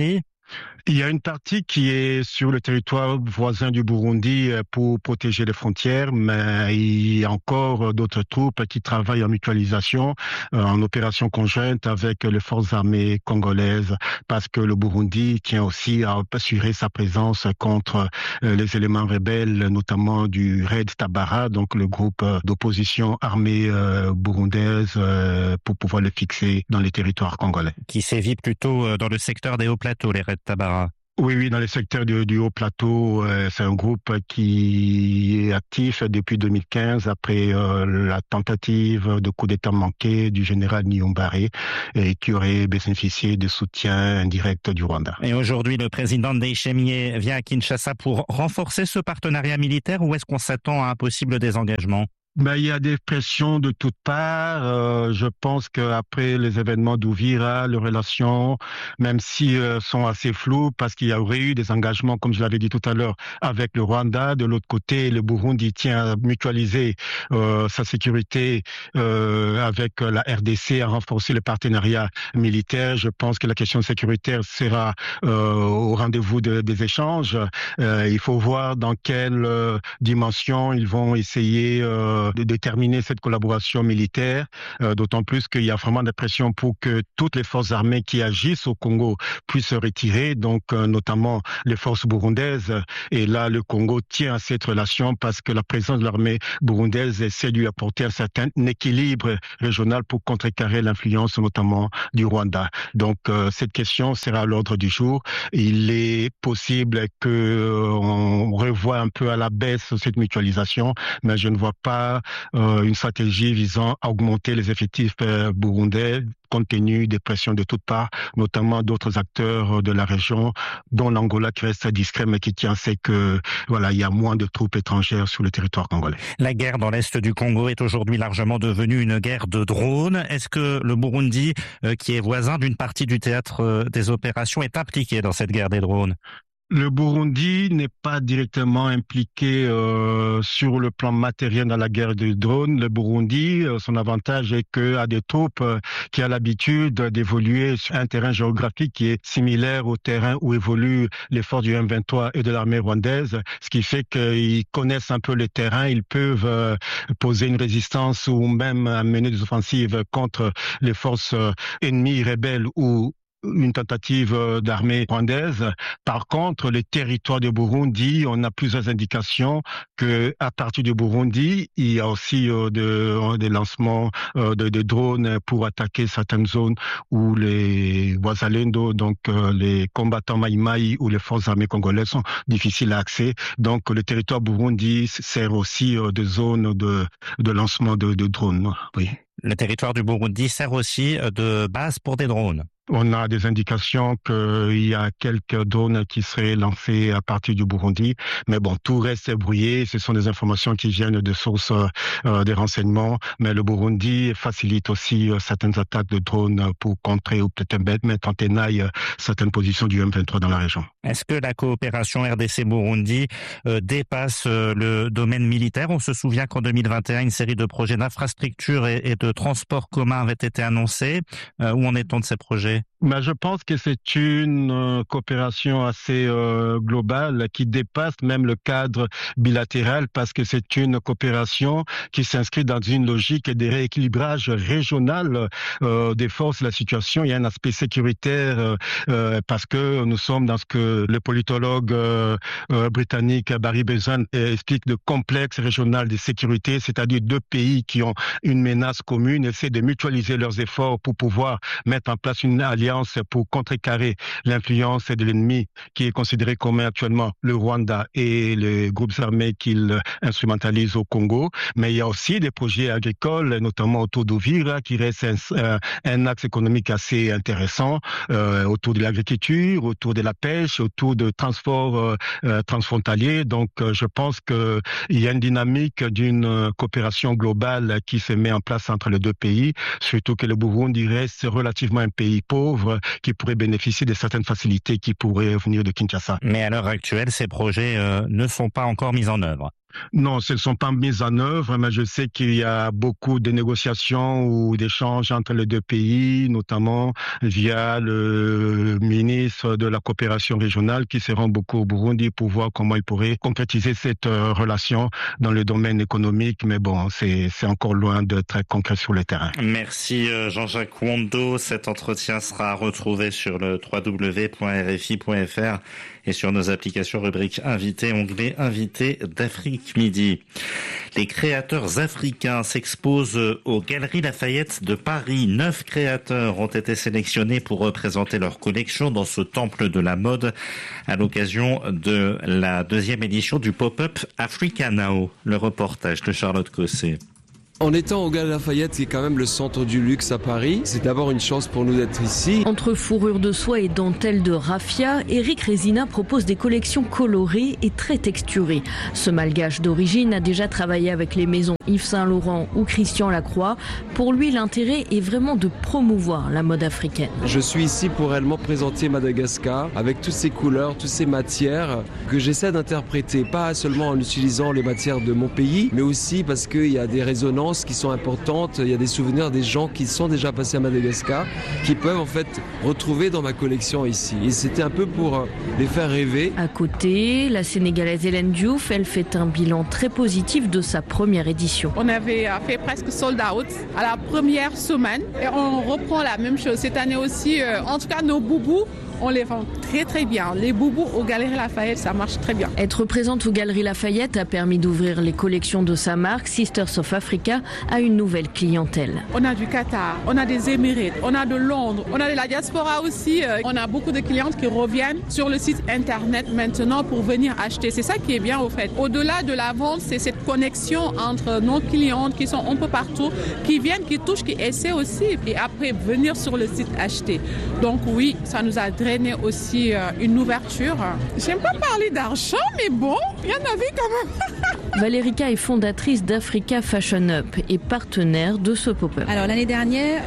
Il y a une partie qui est sur le territoire voisin du Burundi pour protéger les frontières, mais il y a encore d'autres troupes qui travaillent en mutualisation, en opération conjointe avec les forces armées congolaises, parce que le Burundi tient aussi à assurer sa présence contre les éléments rebelles, notamment du Red Tabara, donc le groupe d'opposition armée burundaise, pour pouvoir le fixer dans les territoires congolais. Qui sévit plutôt dans le secteur des hauts plateaux, les Red Tabara. Oui, oui, dans les secteurs du, du Haut-Plateau, euh, c'est un groupe qui est actif depuis deux mille quinze après euh, la tentative de coup d'État manqué du général Niyombare et qui aurait bénéficié de soutien indirect du Rwanda. Et aujourd'hui, le président Ndayishimiye vient à Kinshasa pour renforcer ce partenariat militaire ou est-ce qu'on s'attend à un possible désengagement ? Ben, il y a des pressions de toutes parts. Euh, je pense qu'après les événements d'Uvira, les relations, même si euh, sont assez floues, parce qu'il y aurait eu des engagements, comme je l'avais dit tout à l'heure, avec le Rwanda. De l'autre côté, le Burundi tient à mutualiser euh, sa sécurité euh, avec la R D C, à renforcer le partenariat militaire. Je pense que la question sécuritaire sera euh, au rendez-vous de, des échanges. Euh, il faut voir dans quelle euh, dimension ils vont essayer euh, de déterminer cette collaboration militaire, euh, d'autant plus qu'il y a vraiment des pressions pour que toutes les forces armées qui agissent au Congo puissent se retirer, donc euh, notamment les forces burundaises. Et là, le Congo tient à cette relation parce que la présence de l'armée burundaise essaie de lui apporter un certain équilibre régional pour contrecarrer l'influence notamment du Rwanda. Donc euh, cette question sera à l'ordre du jour. Il est possible que euh, on revoie un peu à la baisse cette mutualisation, mais je ne vois pas Euh, une stratégie visant à augmenter les effectifs euh, burundais compte tenu des pressions de toutes parts, notamment d'autres acteurs de la région, dont l'Angola qui reste discret mais qui tient, c'est que voilà, il y a moins de troupes étrangères sur le territoire congolais. La guerre dans l'est du Congo est aujourd'hui largement devenue une guerre de drones. Est-ce que le Burundi, euh, qui est voisin d'une partie du théâtre euh, des opérations, est impliqué dans cette guerre des drones ? Le Burundi n'est pas directement impliqué euh, sur le plan matériel dans la guerre des drones. Le Burundi, euh, son avantage est qu'il a des troupes euh, qui ont l'habitude d'évoluer sur un terrain géographique qui est similaire au terrain où évoluent les forces du M vingt-trois et de l'armée rwandaise, ce qui fait qu'ils connaissent un peu le terrain, ils peuvent euh, poser une résistance ou même mener des offensives contre les forces euh, ennemies rebelles ou une tentative d'armée rwandaise. Par contre, le territoire du Burundi, on a plusieurs indications que à partir du Burundi, il y a aussi euh, de, des lancements euh, de, de drones pour attaquer certaines zones où les Wazalendo, donc euh, les combattants Maïmaï ou les forces armées congolaises sont difficiles à accès. Donc le territoire Burundi sert aussi euh, de zone de, de lancement de, de drones. Oui. Le territoire du Burundi sert aussi de base pour des drones. On a des indications qu'il y a quelques drones qui seraient lancés à partir du Burundi, mais bon, tout reste brouillé. Ce sont des informations qui viennent de sources euh, des renseignements, mais le Burundi facilite aussi euh, certaines attaques de drones pour contrer ou peut-être mettre en tenaille euh, certaines positions du M vingt-trois dans la région. Est-ce que la coopération R D C-Burundi euh, dépasse euh, le domaine militaire ? On se souvient qu'en deux mille vingt et un, une série de projets d'infrastructure et, et de transport commun avaient été annoncés. Euh, où en est-on de ces projets ? Mais je pense que c'est une euh, coopération assez euh, globale qui dépasse même le cadre bilatéral parce que c'est une coopération qui s'inscrit dans une logique de rééquilibrage régional euh, des forces de la situation. Il y a un aspect sécuritaire euh, euh, parce que nous sommes dans ce que le politologue euh, euh, britannique Barry Bezan explique de complexe régional de sécurité, c'est-à-dire deux pays qui ont une menace commune, essaient de mutualiser leurs efforts pour pouvoir mettre en place une alliance pour contrecarrer l'influence de l'ennemi qui est considéré comme actuellement le Rwanda et les groupes armés qu'il instrumentalise au Congo. Mais il y a aussi des projets agricoles, notamment autour d'Uvira, qui reste un, un axe économique assez intéressant, euh, autour de l'agriculture, autour de la pêche, autour de transports euh, transfrontaliers. Donc, euh, je pense qu'il y a une dynamique d'une coopération globale qui se met en place entre les deux pays, surtout que le Burundi reste relativement un pays pauvre qui pourrait bénéficier de certaines facilités qui pourraient venir de Kinshasa. Mais à l'heure actuelle, ces projets euh, ne sont pas encore mis en œuvre. Non, ce ne sont pas mises en œuvre, mais je sais qu'il y a beaucoup de négociations ou d'échanges entre les deux pays, notamment via le ministre de la coopération régionale qui se rend beaucoup au Burundi pour voir comment il pourrait concrétiser cette relation dans le domaine économique. Mais bon, c'est, c'est encore loin de très concret sur le terrain. Merci Jean-Jacques Wondo. Cet entretien sera retrouvé sur le w w w point r f i point f r et sur nos applications rubrique Invité, onglet Invité d'Afrique Midi. Les créateurs africains s'exposent aux Galeries Lafayette de Paris. Neuf créateurs ont été sélectionnés pour représenter leur collection dans ce temple de la mode à l'occasion de la deuxième édition du pop-up Africa Now. Le reportage de Charlotte Cosset. En étant au Galeries Lafayette, qui est quand même le centre du luxe à Paris, c'est d'abord une chance pour nous d'être ici. Entre fourrure de soie et dentelle de raffia, Eric Resina propose des collections colorées et très texturées. Ce malgache d'origine a déjà travaillé avec les maisons Yves Saint Laurent ou Christian Lacroix. Pour lui, l'intérêt est vraiment de promouvoir la mode africaine. Je suis ici pour réellement présenter Madagascar avec toutes ces couleurs, toutes ces matières que j'essaie d'interpréter, pas seulement en utilisant les matières de mon pays, mais aussi parce qu'il y a des résonances qui sont importantes, il y a des souvenirs des gens qui sont déjà passés à Madagascar, qui peuvent en fait retrouver dans ma collection ici. Et c'était un peu pour les faire rêver. À côté, la Sénégalaise Hélène Diouf, elle fait un bilan très positif de sa première édition. On avait fait presque sold out à la première semaine et on reprend la même chose cette année aussi. En tout cas, nos boubous, on les vend très très bien. Les boubous aux Galeries Lafayette, ça marche très bien. Être présente aux Galeries Lafayette a permis d'ouvrir les collections de sa marque Sisters of Africa à une nouvelle clientèle. On a du Qatar, on a des Émirats, on a de Londres, on a de la diaspora aussi. On a beaucoup de clientes qui reviennent sur le site internet maintenant pour venir acheter. C'est ça qui est bien au fait. Au-delà de la vente, c'est cette connexion entre nos clientes qui sont un peu partout, qui viennent, qui touchent, qui essaient aussi et après venir sur le site acheter. Donc oui, ça nous a drainé aussi une ouverture. J'aime pas parler d'argent, mais bon, il y en avait quand même. Valérica est fondatrice d'Africa Fashion Up et partenaire de ce pop-up. Alors l'année dernière,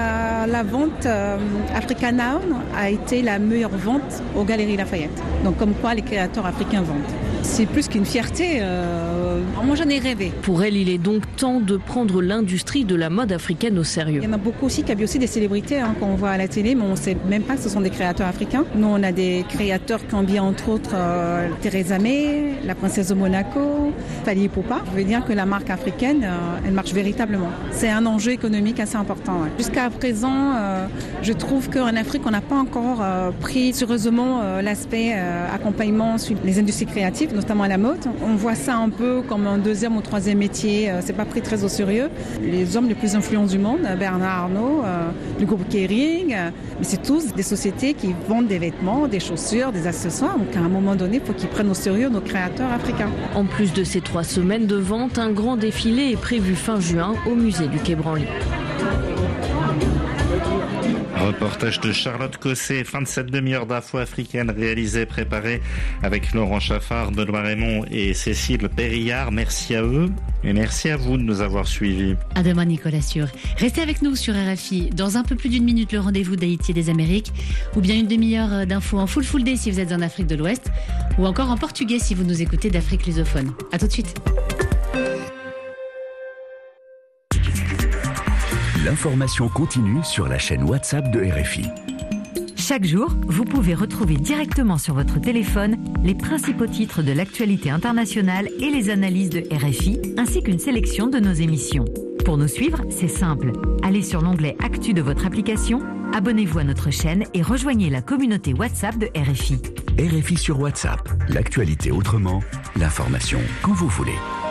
à la vente, euh, Africa Now a été la meilleure vente aux Galeries Lafayette. Donc comme quoi les créateurs africains vendent. C'est plus qu'une fierté. Euh, moi j'en ai rêvé. Pour elle, il est donc temps de prendre l'industrie de la mode africaine au sérieux. Il y en a beaucoup aussi qui habillent aussi des célébrités hein, qu'on voit à la télé, mais on ne sait même pas que ce sont des créateurs africains. Nous on a des créateurs qui habillent entre autres euh, Theresa May, la princesse de Monaco, Fally Ipupa. Je veux dire que la marque africaine, euh, elle marche véritablement. C'est un enjeu économique assez important. Ouais. Jusqu'à présent, euh, je trouve qu'en Afrique, on n'a pas encore euh, pris sérieusement euh, l'aspect euh, accompagnement sur les industries créatives, notamment la mode. On voit ça un peu comme un deuxième ou troisième métier. Euh, c'est pas pris très au sérieux. Les hommes les plus influents du monde, Bernard Arnault, euh, le groupe Kering, euh, mais c'est tous des sociétés qui vendent des vêtements, des chaussures, des accessoires. Donc à un moment donné, il faut qu'ils prennent au sérieux nos créateurs africains. En plus de ces trois semaines de vente, un grand défilé est prévu fin juin au musée du Quai Branly. Reportage de Charlotte Cosset, fin de cette demi-heure d'info africaine réalisée, préparée avec Laurent Chaffard, Benoît Raymond et Cécile Périllard. Merci à eux et merci à vous de nous avoir suivis. À demain Nicolas Sûr. Restez avec nous sur R F I. Dans un peu plus d'une minute, le rendez-vous d'Haïti et des Amériques, ou bien une demi-heure d'infos en full full day si vous êtes en Afrique de l'Ouest, ou encore en portugais si vous nous écoutez d'Afrique lusophone. À tout de suite. L'information continue sur la chaîne WhatsApp de R F I. Chaque jour, vous pouvez retrouver directement sur votre téléphone les principaux titres de l'actualité internationale et les analyses de R F I, ainsi qu'une sélection de nos émissions. Pour nous suivre, c'est simple. Allez sur l'onglet Actu de votre application, abonnez-vous à notre chaîne et rejoignez la communauté WhatsApp de R F I. R F I sur WhatsApp, l'actualité autrement, l'information quand vous voulez.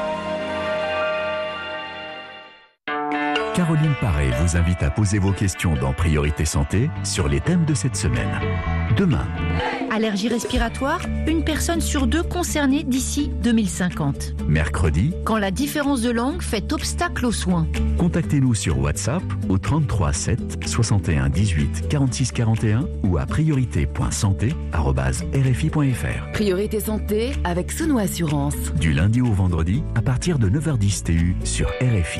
Caroline Paré vous invite à poser vos questions dans Priorité Santé sur les thèmes de cette semaine. Demain. Allergie respiratoire, une personne sur deux concernée d'ici deux mille cinquante. Mercredi. Quand la différence de langue fait obstacle aux soins. Contactez-nous sur WhatsApp au trente-trois sept soixante et un dix-huit quarante-six quarante et un ou à priorité point santé arobase r f i point f r. Priorité Santé avec Sono Assurance. Du lundi au vendredi à partir de neuf heures dix T U sur R F I.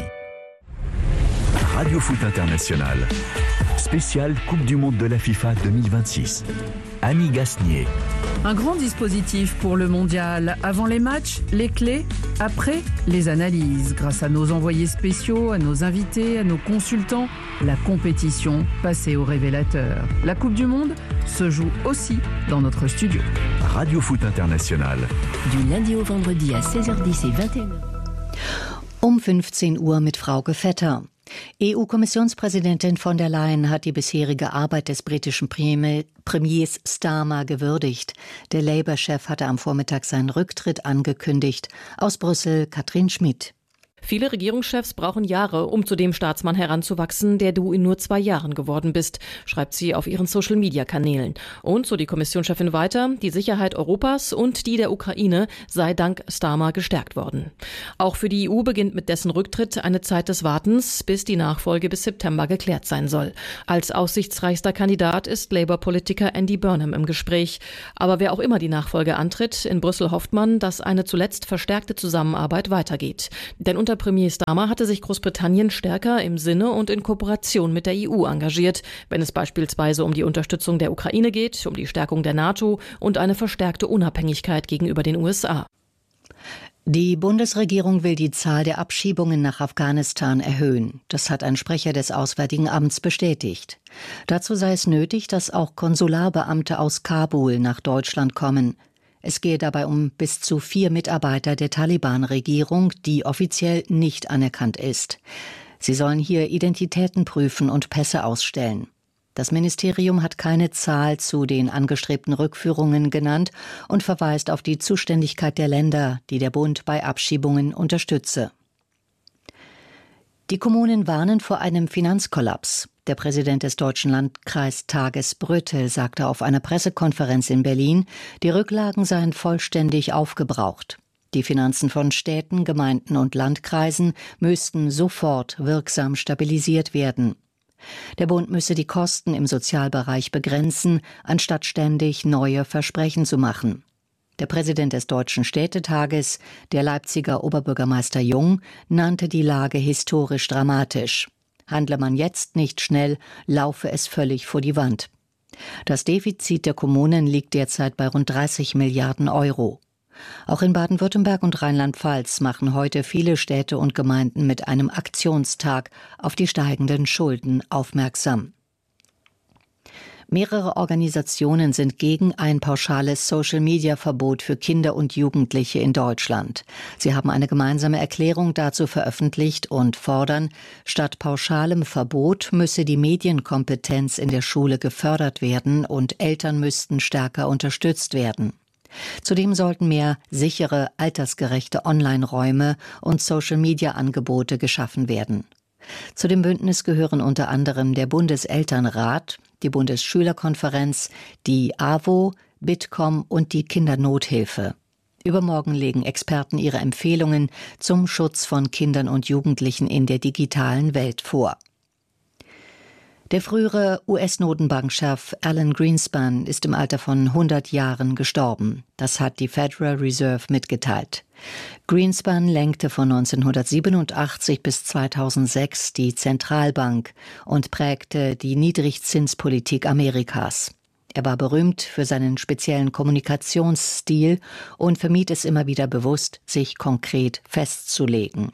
Radio Foot International, spécial Coupe du Monde de la FIFA deux mille vingt-six. Annie Gasnier. Un grand dispositif pour le mondial. Avant les matchs, les clés, après les analyses. Grâce à nos envoyés spéciaux, à nos invités, à nos consultants, la compétition passée au révélateur. La Coupe du Monde se joue aussi dans notre studio. Radio Foot International. Du lundi au vendredi à seize heures dix et vingt et une heures. Um fünfzehn Uhr mit Frauke Vetter. E U-Kommissionspräsidentin von der Leyen hat die bisherige Arbeit des britischen Premiers Starmer gewürdigt. Der Labour-Chef hatte am Vormittag seinen Rücktritt angekündigt. Aus Brüssel Katrin Schmid. Viele Regierungschefs brauchen Jahre, um zu dem Staatsmann heranzuwachsen, der du in nur zwei Jahren geworden bist, schreibt sie auf ihren Social-Media-Kanälen. Und, so die Kommissionschefin weiter, die Sicherheit Europas und die der Ukraine sei dank Starmer gestärkt worden. Auch für die E U beginnt mit dessen Rücktritt eine Zeit des Wartens, bis die Nachfolge bis September geklärt sein soll. Als aussichtsreichster Kandidat ist Labour-Politiker Andy Burnham im Gespräch. Aber wer auch immer die Nachfolge antritt, in Brüssel hofft man, dass eine zuletzt verstärkte Zusammenarbeit weitergeht. Denn unter Premier Starmer hatte sich Großbritannien stärker im Sinne und in Kooperation mit der E U engagiert, wenn es beispielsweise um die Unterstützung der Ukraine geht, um die Stärkung der NATO und eine verstärkte Unabhängigkeit gegenüber den U S A. Die Bundesregierung will die Zahl der Abschiebungen nach Afghanistan erhöhen. Das hat ein Sprecher des Auswärtigen Amts bestätigt. Dazu sei es nötig, dass auch Konsularbeamte aus Kabul nach Deutschland kommen. Es gehe dabei um bis zu vier Mitarbeiter der Taliban-Regierung, die offiziell nicht anerkannt ist. Sie sollen hier Identitäten prüfen und Pässe ausstellen. Das Ministerium hat keine Zahl zu den angestrebten Rückführungen genannt und verweist auf die Zuständigkeit der Länder, die der Bund bei Abschiebungen unterstütze. Die Kommunen warnen vor einem Finanzkollaps. Der Präsident des Deutschen Landkreistages Brütte sagte auf einer Pressekonferenz in Berlin, die Rücklagen seien vollständig aufgebraucht. Die Finanzen von Städten, Gemeinden und Landkreisen müssten sofort wirksam stabilisiert werden. Der Bund müsse die Kosten im Sozialbereich begrenzen, anstatt ständig neue Versprechen zu machen. Der Präsident des Deutschen Städtetages, der Leipziger Oberbürgermeister Jung, nannte die Lage historisch dramatisch. Handle man jetzt nicht schnell, laufe es völlig vor die Wand. Das Defizit der Kommunen liegt derzeit bei rund dreißig Milliarden Euro. Auch in Baden-Württemberg und Rheinland-Pfalz machen heute viele Städte und Gemeinden mit einem Aktionstag auf die steigenden Schulden aufmerksam. Mehrere Organisationen sind gegen ein pauschales Social-Media-Verbot für Kinder und Jugendliche in Deutschland. Sie haben eine gemeinsame Erklärung dazu veröffentlicht und fordern, statt pauschalem Verbot müsse die Medienkompetenz in der Schule gefördert werden und Eltern müssten stärker unterstützt werden. Zudem sollten mehr sichere, altersgerechte Online-Räume und Social-Media-Angebote geschaffen werden. Zu dem Bündnis gehören unter anderem der Bundeselternrat, die Bundesschülerkonferenz, die A W O, Bitkom und die Kindernothilfe. Übermorgen legen Experten ihre Empfehlungen zum Schutz von Kindern und Jugendlichen in der digitalen Welt vor. Der frühere U S-Notenbankchef Alan Greenspan ist im Alter von hundert Jahren gestorben. Das hat die Federal Reserve mitgeteilt. Greenspan lenkte von neunzehnhundertsiebenundachtzig bis zweitausendsechs die Zentralbank und prägte die Niedrigzinspolitik Amerikas. Er war berühmt für seinen speziellen Kommunikationsstil und vermied es immer wieder bewusst, sich konkret festzulegen.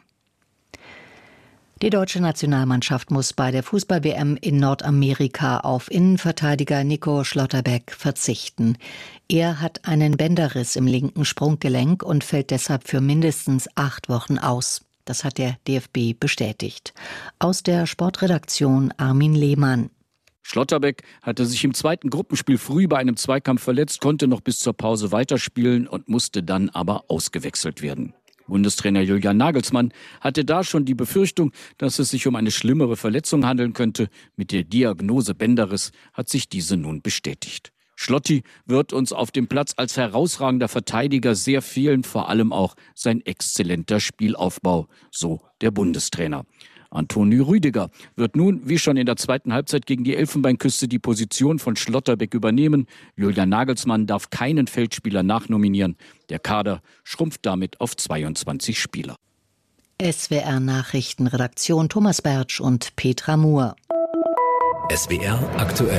Die deutsche Nationalmannschaft muss bei der Fußball-W M in Nordamerika auf Innenverteidiger Nico Schlotterbeck verzichten. Er hat einen Bänderriss im linken Sprunggelenk und fällt deshalb für mindestens acht Wochen aus. Das hat der D F B bestätigt. Aus der Sportredaktion Armin Lehmann. Schlotterbeck hatte sich im zweiten Gruppenspiel früh bei einem Zweikampf verletzt, konnte noch bis zur Pause weiterspielen und musste dann aber ausgewechselt werden. Bundestrainer Julian Nagelsmann hatte da schon die Befürchtung, dass es sich um eine schlimmere Verletzung handeln könnte. Mit der Diagnose Bänderriss hat sich diese nun bestätigt. Schlotti wird uns auf dem Platz als herausragender Verteidiger sehr fehlen, vor allem auch sein exzellenter Spielaufbau, so der Bundestrainer. Antonio Rüdiger wird nun, wie schon in der zweiten Halbzeit gegen die Elfenbeinküste, die Position von Schlotterbeck übernehmen. Julian Nagelsmann darf keinen Feldspieler nachnominieren. Der Kader schrumpft damit auf zweiundzwanzig Spieler. S W R Nachrichtenredaktion Thomas Bertsch und Petra Muhr. S W R aktuell.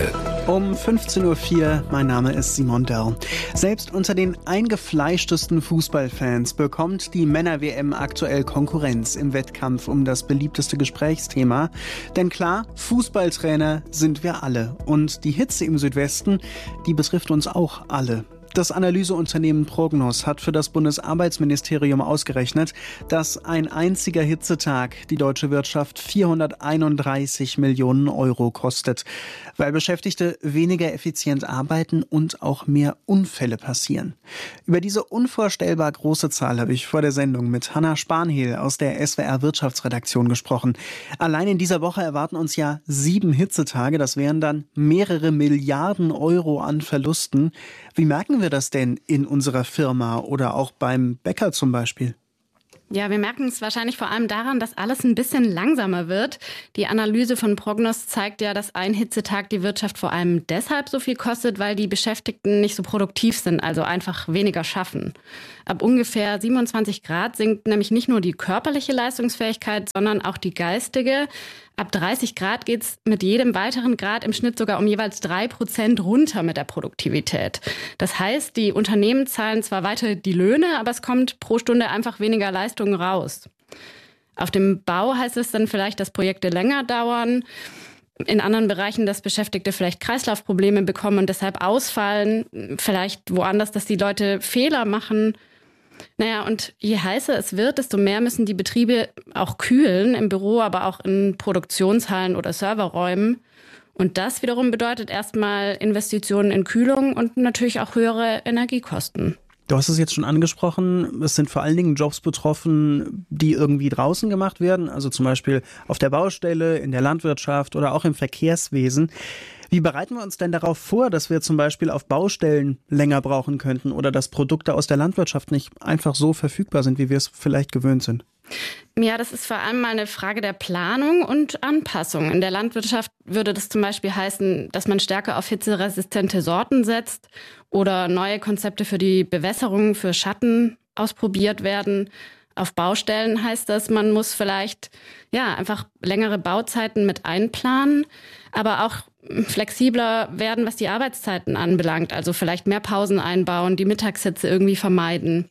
Um fünfzehn Uhr vier, mein Name ist Simon Dörr. Selbst unter den eingefleischtesten Fußballfans bekommt die Männer-W M aktuell Konkurrenz im Wettkampf um das beliebteste Gesprächsthema. Denn klar, Fußballtrainer sind wir alle. Und die Hitze im Südwesten, die betrifft uns auch alle. Das Analyseunternehmen Prognos hat für das Bundesarbeitsministerium ausgerechnet, dass ein einziger Hitzetag die deutsche Wirtschaft vierhunderteinunddreißig Millionen Euro kostet, weil Beschäftigte weniger effizient arbeiten und auch mehr Unfälle passieren. Über diese unvorstellbar große Zahl habe ich vor der Sendung mit Hanna Spanhiel aus der S W R Wirtschaftsredaktion gesprochen. Allein in dieser Woche erwarten uns ja sieben Hitzetage. Das wären dann mehrere Milliarden Euro an Verlusten. Wie merken wir das denn in unserer Firma oder auch beim Bäcker zum Beispiel? Ja, wir merken es wahrscheinlich vor allem daran, dass alles ein bisschen langsamer wird. Die Analyse von Prognos zeigt ja, dass ein Hitzetag die Wirtschaft vor allem deshalb so viel kostet, weil die Beschäftigten nicht so produktiv sind, also einfach weniger schaffen. Ab ungefähr siebenundzwanzig Grad sinkt nämlich nicht nur die körperliche Leistungsfähigkeit, sondern auch die geistige. Ab dreißig Grad geht es mit jedem weiteren Grad im Schnitt sogar um jeweils drei Prozent runter mit der Produktivität. Das heißt, die Unternehmen zahlen zwar weiter die Löhne, aber es kommt pro Stunde einfach weniger Leistung raus. Auf dem Bau heißt es dann vielleicht, dass Projekte länger dauern. In anderen Bereichen, dass Beschäftigte vielleicht Kreislaufprobleme bekommen und deshalb ausfallen. Vielleicht woanders, dass die Leute Fehler machen. Naja, und je heißer es wird, desto mehr müssen die Betriebe auch kühlen, im Büro, aber auch in Produktionshallen oder Serverräumen. Und das wiederum bedeutet erstmal Investitionen in Kühlung und natürlich auch höhere Energiekosten. Du hast es jetzt schon angesprochen, es sind vor allen Dingen Jobs betroffen, die irgendwie draußen gemacht werden, also zum Beispiel auf der Baustelle, in der Landwirtschaft oder auch im Verkehrswesen. Wie bereiten wir uns denn darauf vor, dass wir zum Beispiel auf Baustellen länger brauchen könnten oder dass Produkte aus der Landwirtschaft nicht einfach so verfügbar sind, wie wir es vielleicht gewöhnt sind? Ja, das ist vor allem mal eine Frage der Planung und Anpassung. In der Landwirtschaft würde das zum Beispiel heißen, dass man stärker auf hitzeresistente Sorten setzt oder neue Konzepte für die Bewässerung, für Schatten ausprobiert werden. Auf Baustellen heißt das, man muss vielleicht ja einfach längere Bauzeiten mit einplanen, aber auch flexibler werden, was die Arbeitszeiten anbelangt. Also vielleicht mehr Pausen einbauen, die Mittagshitze irgendwie vermeiden.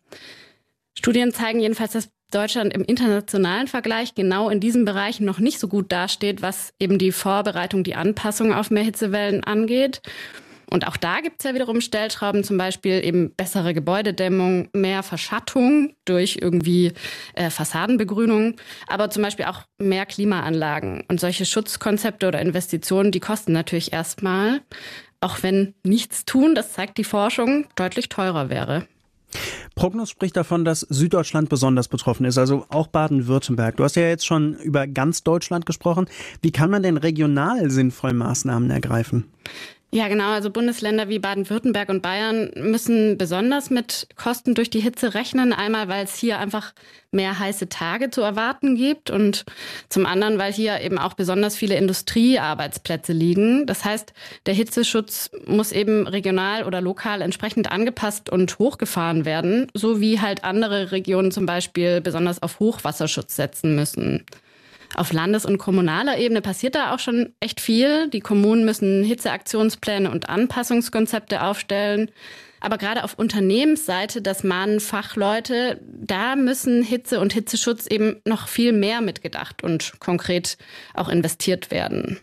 Studien zeigen jedenfalls, dass Deutschland im internationalen Vergleich genau in diesen Bereichen noch nicht so gut dasteht, was eben die Vorbereitung, die Anpassung auf mehr Hitzewellen angeht. Und auch da gibt es ja wiederum Stellschrauben, zum Beispiel eben bessere Gebäudedämmung, mehr Verschattung durch irgendwie äh, Fassadenbegrünung, aber zum Beispiel auch mehr Klimaanlagen. Und solche Schutzkonzepte oder Investitionen, die kosten natürlich erstmal, auch wenn nichts tun, das zeigt die Forschung, deutlich teurer wäre. Prognos spricht davon, dass Süddeutschland besonders betroffen ist, also auch Baden-Württemberg. Du hast ja jetzt schon über ganz Deutschland gesprochen. Wie kann man denn regional sinnvoll Maßnahmen ergreifen? Ja, genau. Also Bundesländer wie Baden-Württemberg und Bayern müssen besonders mit Kosten durch die Hitze rechnen. Einmal, weil es hier einfach mehr heiße Tage zu erwarten gibt und zum anderen, weil hier eben auch besonders viele Industriearbeitsplätze liegen. Das heißt, der Hitzeschutz muss eben regional oder lokal entsprechend angepasst und hochgefahren werden, so wie halt andere Regionen zum Beispiel besonders auf Hochwasserschutz setzen müssen. Auf Landes- und kommunaler Ebene passiert da auch schon echt viel. Die Kommunen müssen Hitzeaktionspläne und Anpassungskonzepte aufstellen. Aber gerade auf Unternehmensseite, das mahnen Fachleute, da müssen Hitze und Hitzeschutz eben noch viel mehr mitgedacht und konkret auch investiert werden.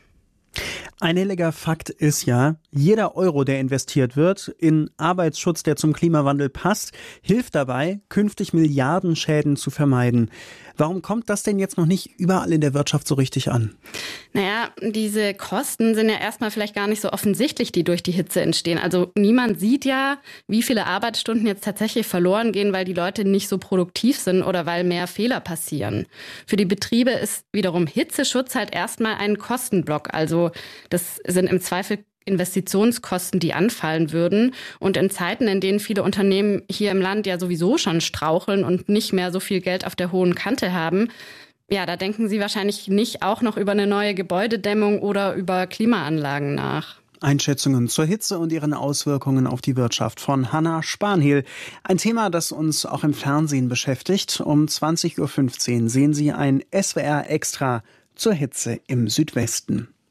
Ein helliger Fakt ist ja, jeder Euro, der investiert wird in Arbeitsschutz, der zum Klimawandel passt, hilft dabei, künftig Milliardenschäden zu vermeiden. Warum kommt das denn jetzt noch nicht überall in der Wirtschaft so richtig an? Naja, diese Kosten sind ja erstmal vielleicht gar nicht so offensichtlich, die durch die Hitze entstehen. Also niemand sieht ja, wie viele Arbeitsstunden jetzt tatsächlich verloren gehen, weil die Leute nicht so produktiv sind oder weil mehr Fehler passieren. Für die Betriebe ist wiederum Hitzeschutz halt erstmal ein Kostenblock. Also das sind im Zweifel Investitionskosten, die anfallen würden. Und in Zeiten, in denen viele Unternehmen hier im Land ja sowieso schon straucheln und nicht mehr so viel Geld auf der hohen Kante haben, ja, da denken sie wahrscheinlich nicht auch noch über eine neue Gebäudedämmung oder über Klimaanlagen nach. Einschätzungen zur Hitze und ihren Auswirkungen auf die Wirtschaft von Hanna Spanhiel. Ein Thema, das uns auch im Fernsehen beschäftigt. Um zwanzig Uhr fünfzehn sehen Sie ein S W R Extra zur Hitze im Südwesten.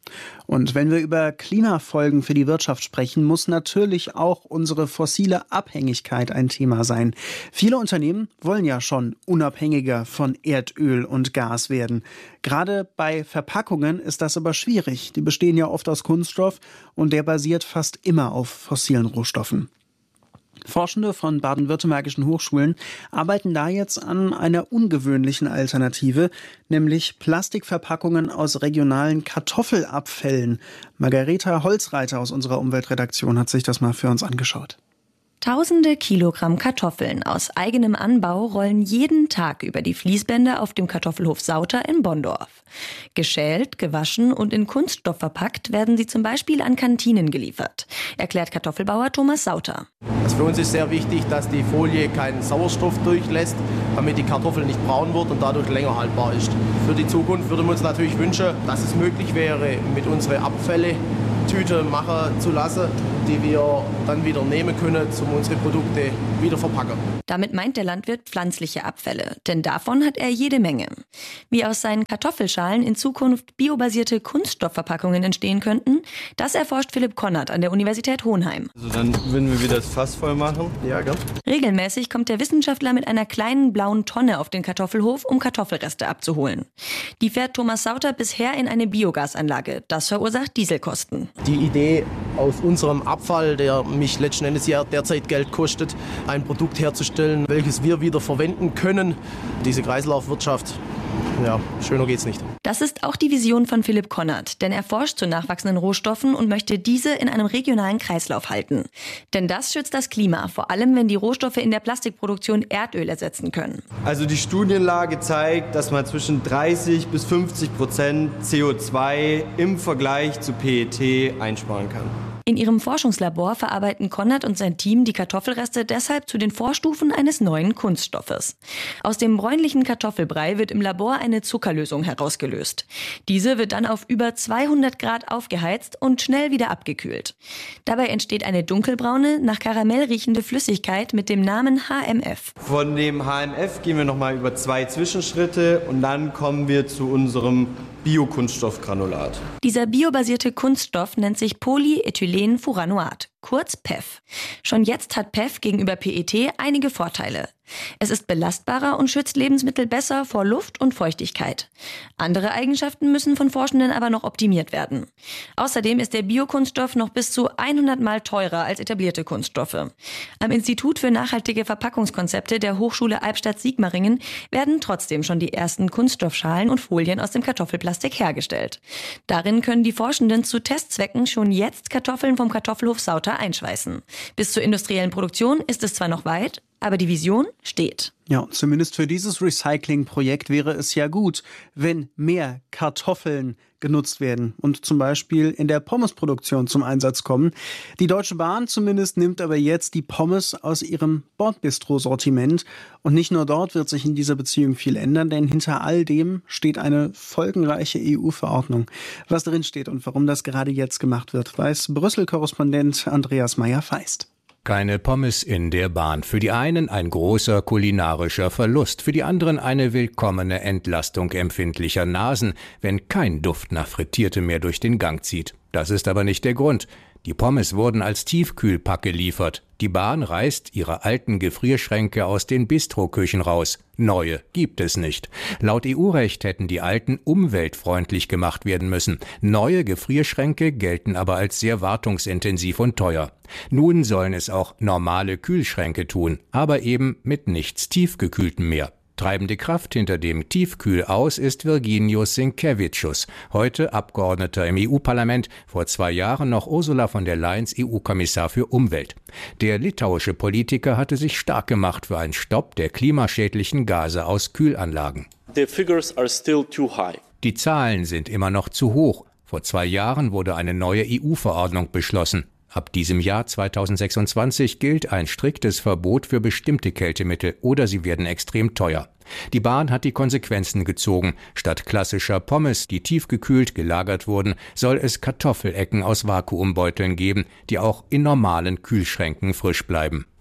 Und wenn wir über Klimafolgen für die Wirtschaft sprechen, muss natürlich auch unsere fossile Abhängigkeit ein Thema sein. Viele Unternehmen wollen ja schon unabhängiger von Erdöl und Gas werden. Gerade bei Verpackungen ist das aber schwierig. Die bestehen ja oft aus Kunststoff und der basiert fast immer auf fossilen Rohstoffen. Forschende von baden-württembergischen Hochschulen arbeiten da jetzt an einer ungewöhnlichen Alternative, nämlich Plastikverpackungen aus regionalen Kartoffelabfällen. Margareta Holzreiter aus unserer Umweltredaktion hat sich das mal für uns angeschaut. Tausende Kilogramm Kartoffeln aus eigenem Anbau rollen jeden Tag über die Fließbänder auf dem Kartoffelhof Sauter in Bonndorf. Geschält, gewaschen und in Kunststoff verpackt werden sie zum Beispiel an Kantinen geliefert, erklärt Kartoffelbauer Thomas Sauter. Also für uns ist sehr wichtig, dass die Folie keinen Sauerstoff durchlässt, damit die Kartoffel nicht braun wird und dadurch länger haltbar ist. Für die Zukunft würden wir uns natürlich wünschen, dass es möglich wäre, mit unseren Abfälle Tüte machen zu lassen, die wir dann wieder nehmen können, um unsere Produkte wieder verpacken. Damit meint der Landwirt pflanzliche Abfälle, denn davon hat er jede Menge. Wie aus seinen Kartoffelschalen in Zukunft biobasierte Kunststoffverpackungen entstehen könnten, das erforscht Philipp Konrad an der Universität Hohenheim. Also dann würden wir wieder das Fass voll machen. Ja, gell? Regelmäßig kommt der Wissenschaftler mit einer kleinen blauen Tonne auf den Kartoffelhof, um Kartoffelreste abzuholen. Die fährt Thomas Sauter bisher in eine Biogasanlage. Das verursacht Dieselkosten. Die Idee, aus unserem Abfall, der mich letzten Endes ja derzeit Geld kostet, ein Produkt herzustellen, welches wir wieder verwenden können. Diese Kreislaufwirtschaft, ja, schöner geht's nicht. Das ist auch die Vision von Philipp Konrad, denn er forscht zu nachwachsenden Rohstoffen und möchte diese in einem regionalen Kreislauf halten. Denn das schützt das Klima, vor allem wenn die Rohstoffe in der Plastikproduktion Erdöl ersetzen können. Also die Studienlage zeigt, dass man zwischen dreißig bis fünfzig Prozent C O zwei im Vergleich zu P E T einsparen kann. In ihrem Forschungslabor verarbeiten Konrad und sein Team die Kartoffelreste deshalb zu den Vorstufen eines neuen Kunststoffes. Aus dem bräunlichen Kartoffelbrei wird im Labor eine Zuckerlösung herausgelöst. Diese wird dann auf über zweihundert Grad aufgeheizt und schnell wieder abgekühlt. Dabei entsteht eine dunkelbraune, nach Karamell riechende Flüssigkeit mit dem Namen H M F. Von dem H M F gehen wir nochmal über zwei Zwischenschritte und dann kommen wir zu unserem Biokunststoffgranulat. Dieser biobasierte Kunststoff nennt sich Polyethylenfuranoat, kurz P E F. Schon jetzt hat P E F gegenüber P E T einige Vorteile. Es ist belastbarer und schützt Lebensmittel besser vor Luft und Feuchtigkeit. Andere Eigenschaften müssen von Forschenden aber noch optimiert werden. Außerdem ist der Biokunststoff noch bis zu hundert Mal teurer als etablierte Kunststoffe. Am Institut für nachhaltige Verpackungskonzepte der Hochschule Albstadt-Sigmaringen werden trotzdem schon die ersten Kunststoffschalen und Folien aus dem Kartoffelplastik hergestellt. Darin können die Forschenden zu Testzwecken schon jetzt Kartoffeln vom Kartoffelhof Sauter einschweißen. Bis zur industriellen Produktion ist es zwar noch weit, aber die Vision steht. Ja, zumindest für dieses Recycling-Projekt wäre es ja gut, wenn mehr Kartoffeln genutzt werden und zum Beispiel in der Pommesproduktion zum Einsatz kommen. Die Deutsche Bahn zumindest nimmt aber jetzt die Pommes aus ihrem Bordbistro-Sortiment. Und nicht nur dort wird sich in dieser Beziehung viel ändern, denn hinter all dem steht eine folgenreiche E U-Verordnung. Was drin steht und warum das gerade jetzt gemacht wird, weiß Brüssel-Korrespondent Andreas Meyer-Feist. Keine Pommes in der Bahn. Für die einen ein großer kulinarischer Verlust, für die anderen eine willkommene Entlastung empfindlicher Nasen, wenn kein Duft nach Frittierte mehr durch den Gang zieht. Das ist aber nicht der Grund. Die Pommes wurden als Tiefkühlpack geliefert. Die Bahn reißt ihre alten Gefrierschränke aus den Bistroküchen raus. Neue gibt es nicht. Laut E U-Recht hätten die alten umweltfreundlich gemacht werden müssen. Neue Gefrierschränke gelten aber als sehr wartungsintensiv und teuer. Nun sollen es auch normale Kühlschränke tun, aber eben mit nichts Tiefgekühltem mehr. Treibende Kraft hinter dem Tiefkühlaus ist Virginijus Sinkevicius, heute Abgeordneter im E U-Parlament, vor zwei Jahren noch Ursula von der Leyens E U-Kommissar für Umwelt. Der litauische Politiker hatte sich stark gemacht für einen Stopp der klimaschädlichen Gase aus Kühlanlagen. The figures are still too high. Die Zahlen sind immer noch zu hoch. Vor zwei Jahren wurde eine neue E U-Verordnung beschlossen. Ab diesem Jahr zweitausendsechsundzwanzig gilt ein striktes Verbot für bestimmte Kältemittel oder sie werden extrem teuer. Die Bahn hat die Konsequenzen gezogen. Statt klassischer Pommes, die tiefgekühlt gelagert wurden, soll es Kartoffelecken aus Vakuumbeuteln geben, die auch in normalen Kühlschränken frisch bleiben.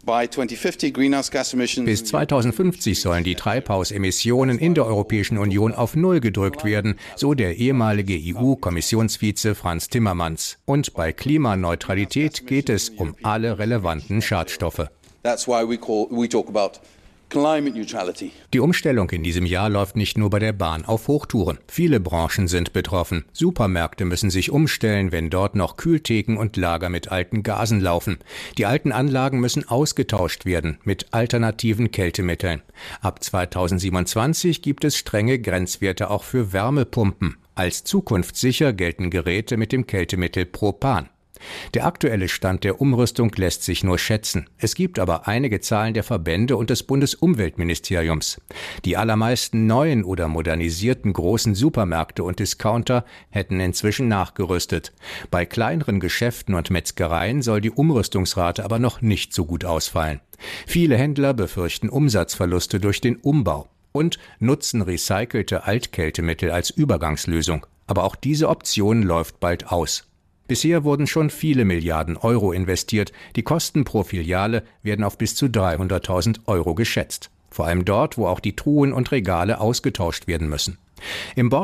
Bis zweitausendfünfzig sollen die Treibhausemissionen in der Europäischen Union auf Null gedrückt werden, so der ehemalige E U-Kommissionsvize Frans Timmermans. Und bei Klimaneutralität geht es um alle relevanten Schadstoffe. That's why we call, we talk about climate neutrality. Die Umstellung in diesem Jahr läuft nicht nur bei der Bahn auf Hochtouren. Viele Branchen sind betroffen. Supermärkte müssen sich umstellen, wenn dort noch Kühltheken und Lager mit alten Gasen laufen. Die alten Anlagen müssen ausgetauscht werden mit alternativen Kältemitteln. Ab zweitausendsiebenundzwanzig gibt es strenge Grenzwerte auch für Wärmepumpen. Als zukunftssicher gelten Geräte mit dem Kältemittel Propan. Der aktuelle Stand der Umrüstung lässt sich nur schätzen. Es gibt aber einige Zahlen der Verbände und des Bundesumweltministeriums. Die allermeisten neuen oder modernisierten großen Supermärkte und Discounter hätten inzwischen nachgerüstet. Bei kleineren Geschäften und Metzgereien soll die Umrüstungsrate aber noch nicht so gut ausfallen. Viele Händler befürchten Umsatzverluste durch den Umbau und nutzen recycelte Altkältemittel als Übergangslösung. Aber auch diese Option läuft bald aus. Bisher wurden schon viele Milliarden Euro investiert. Die Kosten pro Filiale werden auf bis zu dreihunderttausend Euro geschätzt. Vor allem dort, wo auch die Truhen und Regale ausgetauscht werden müssen. Im Bord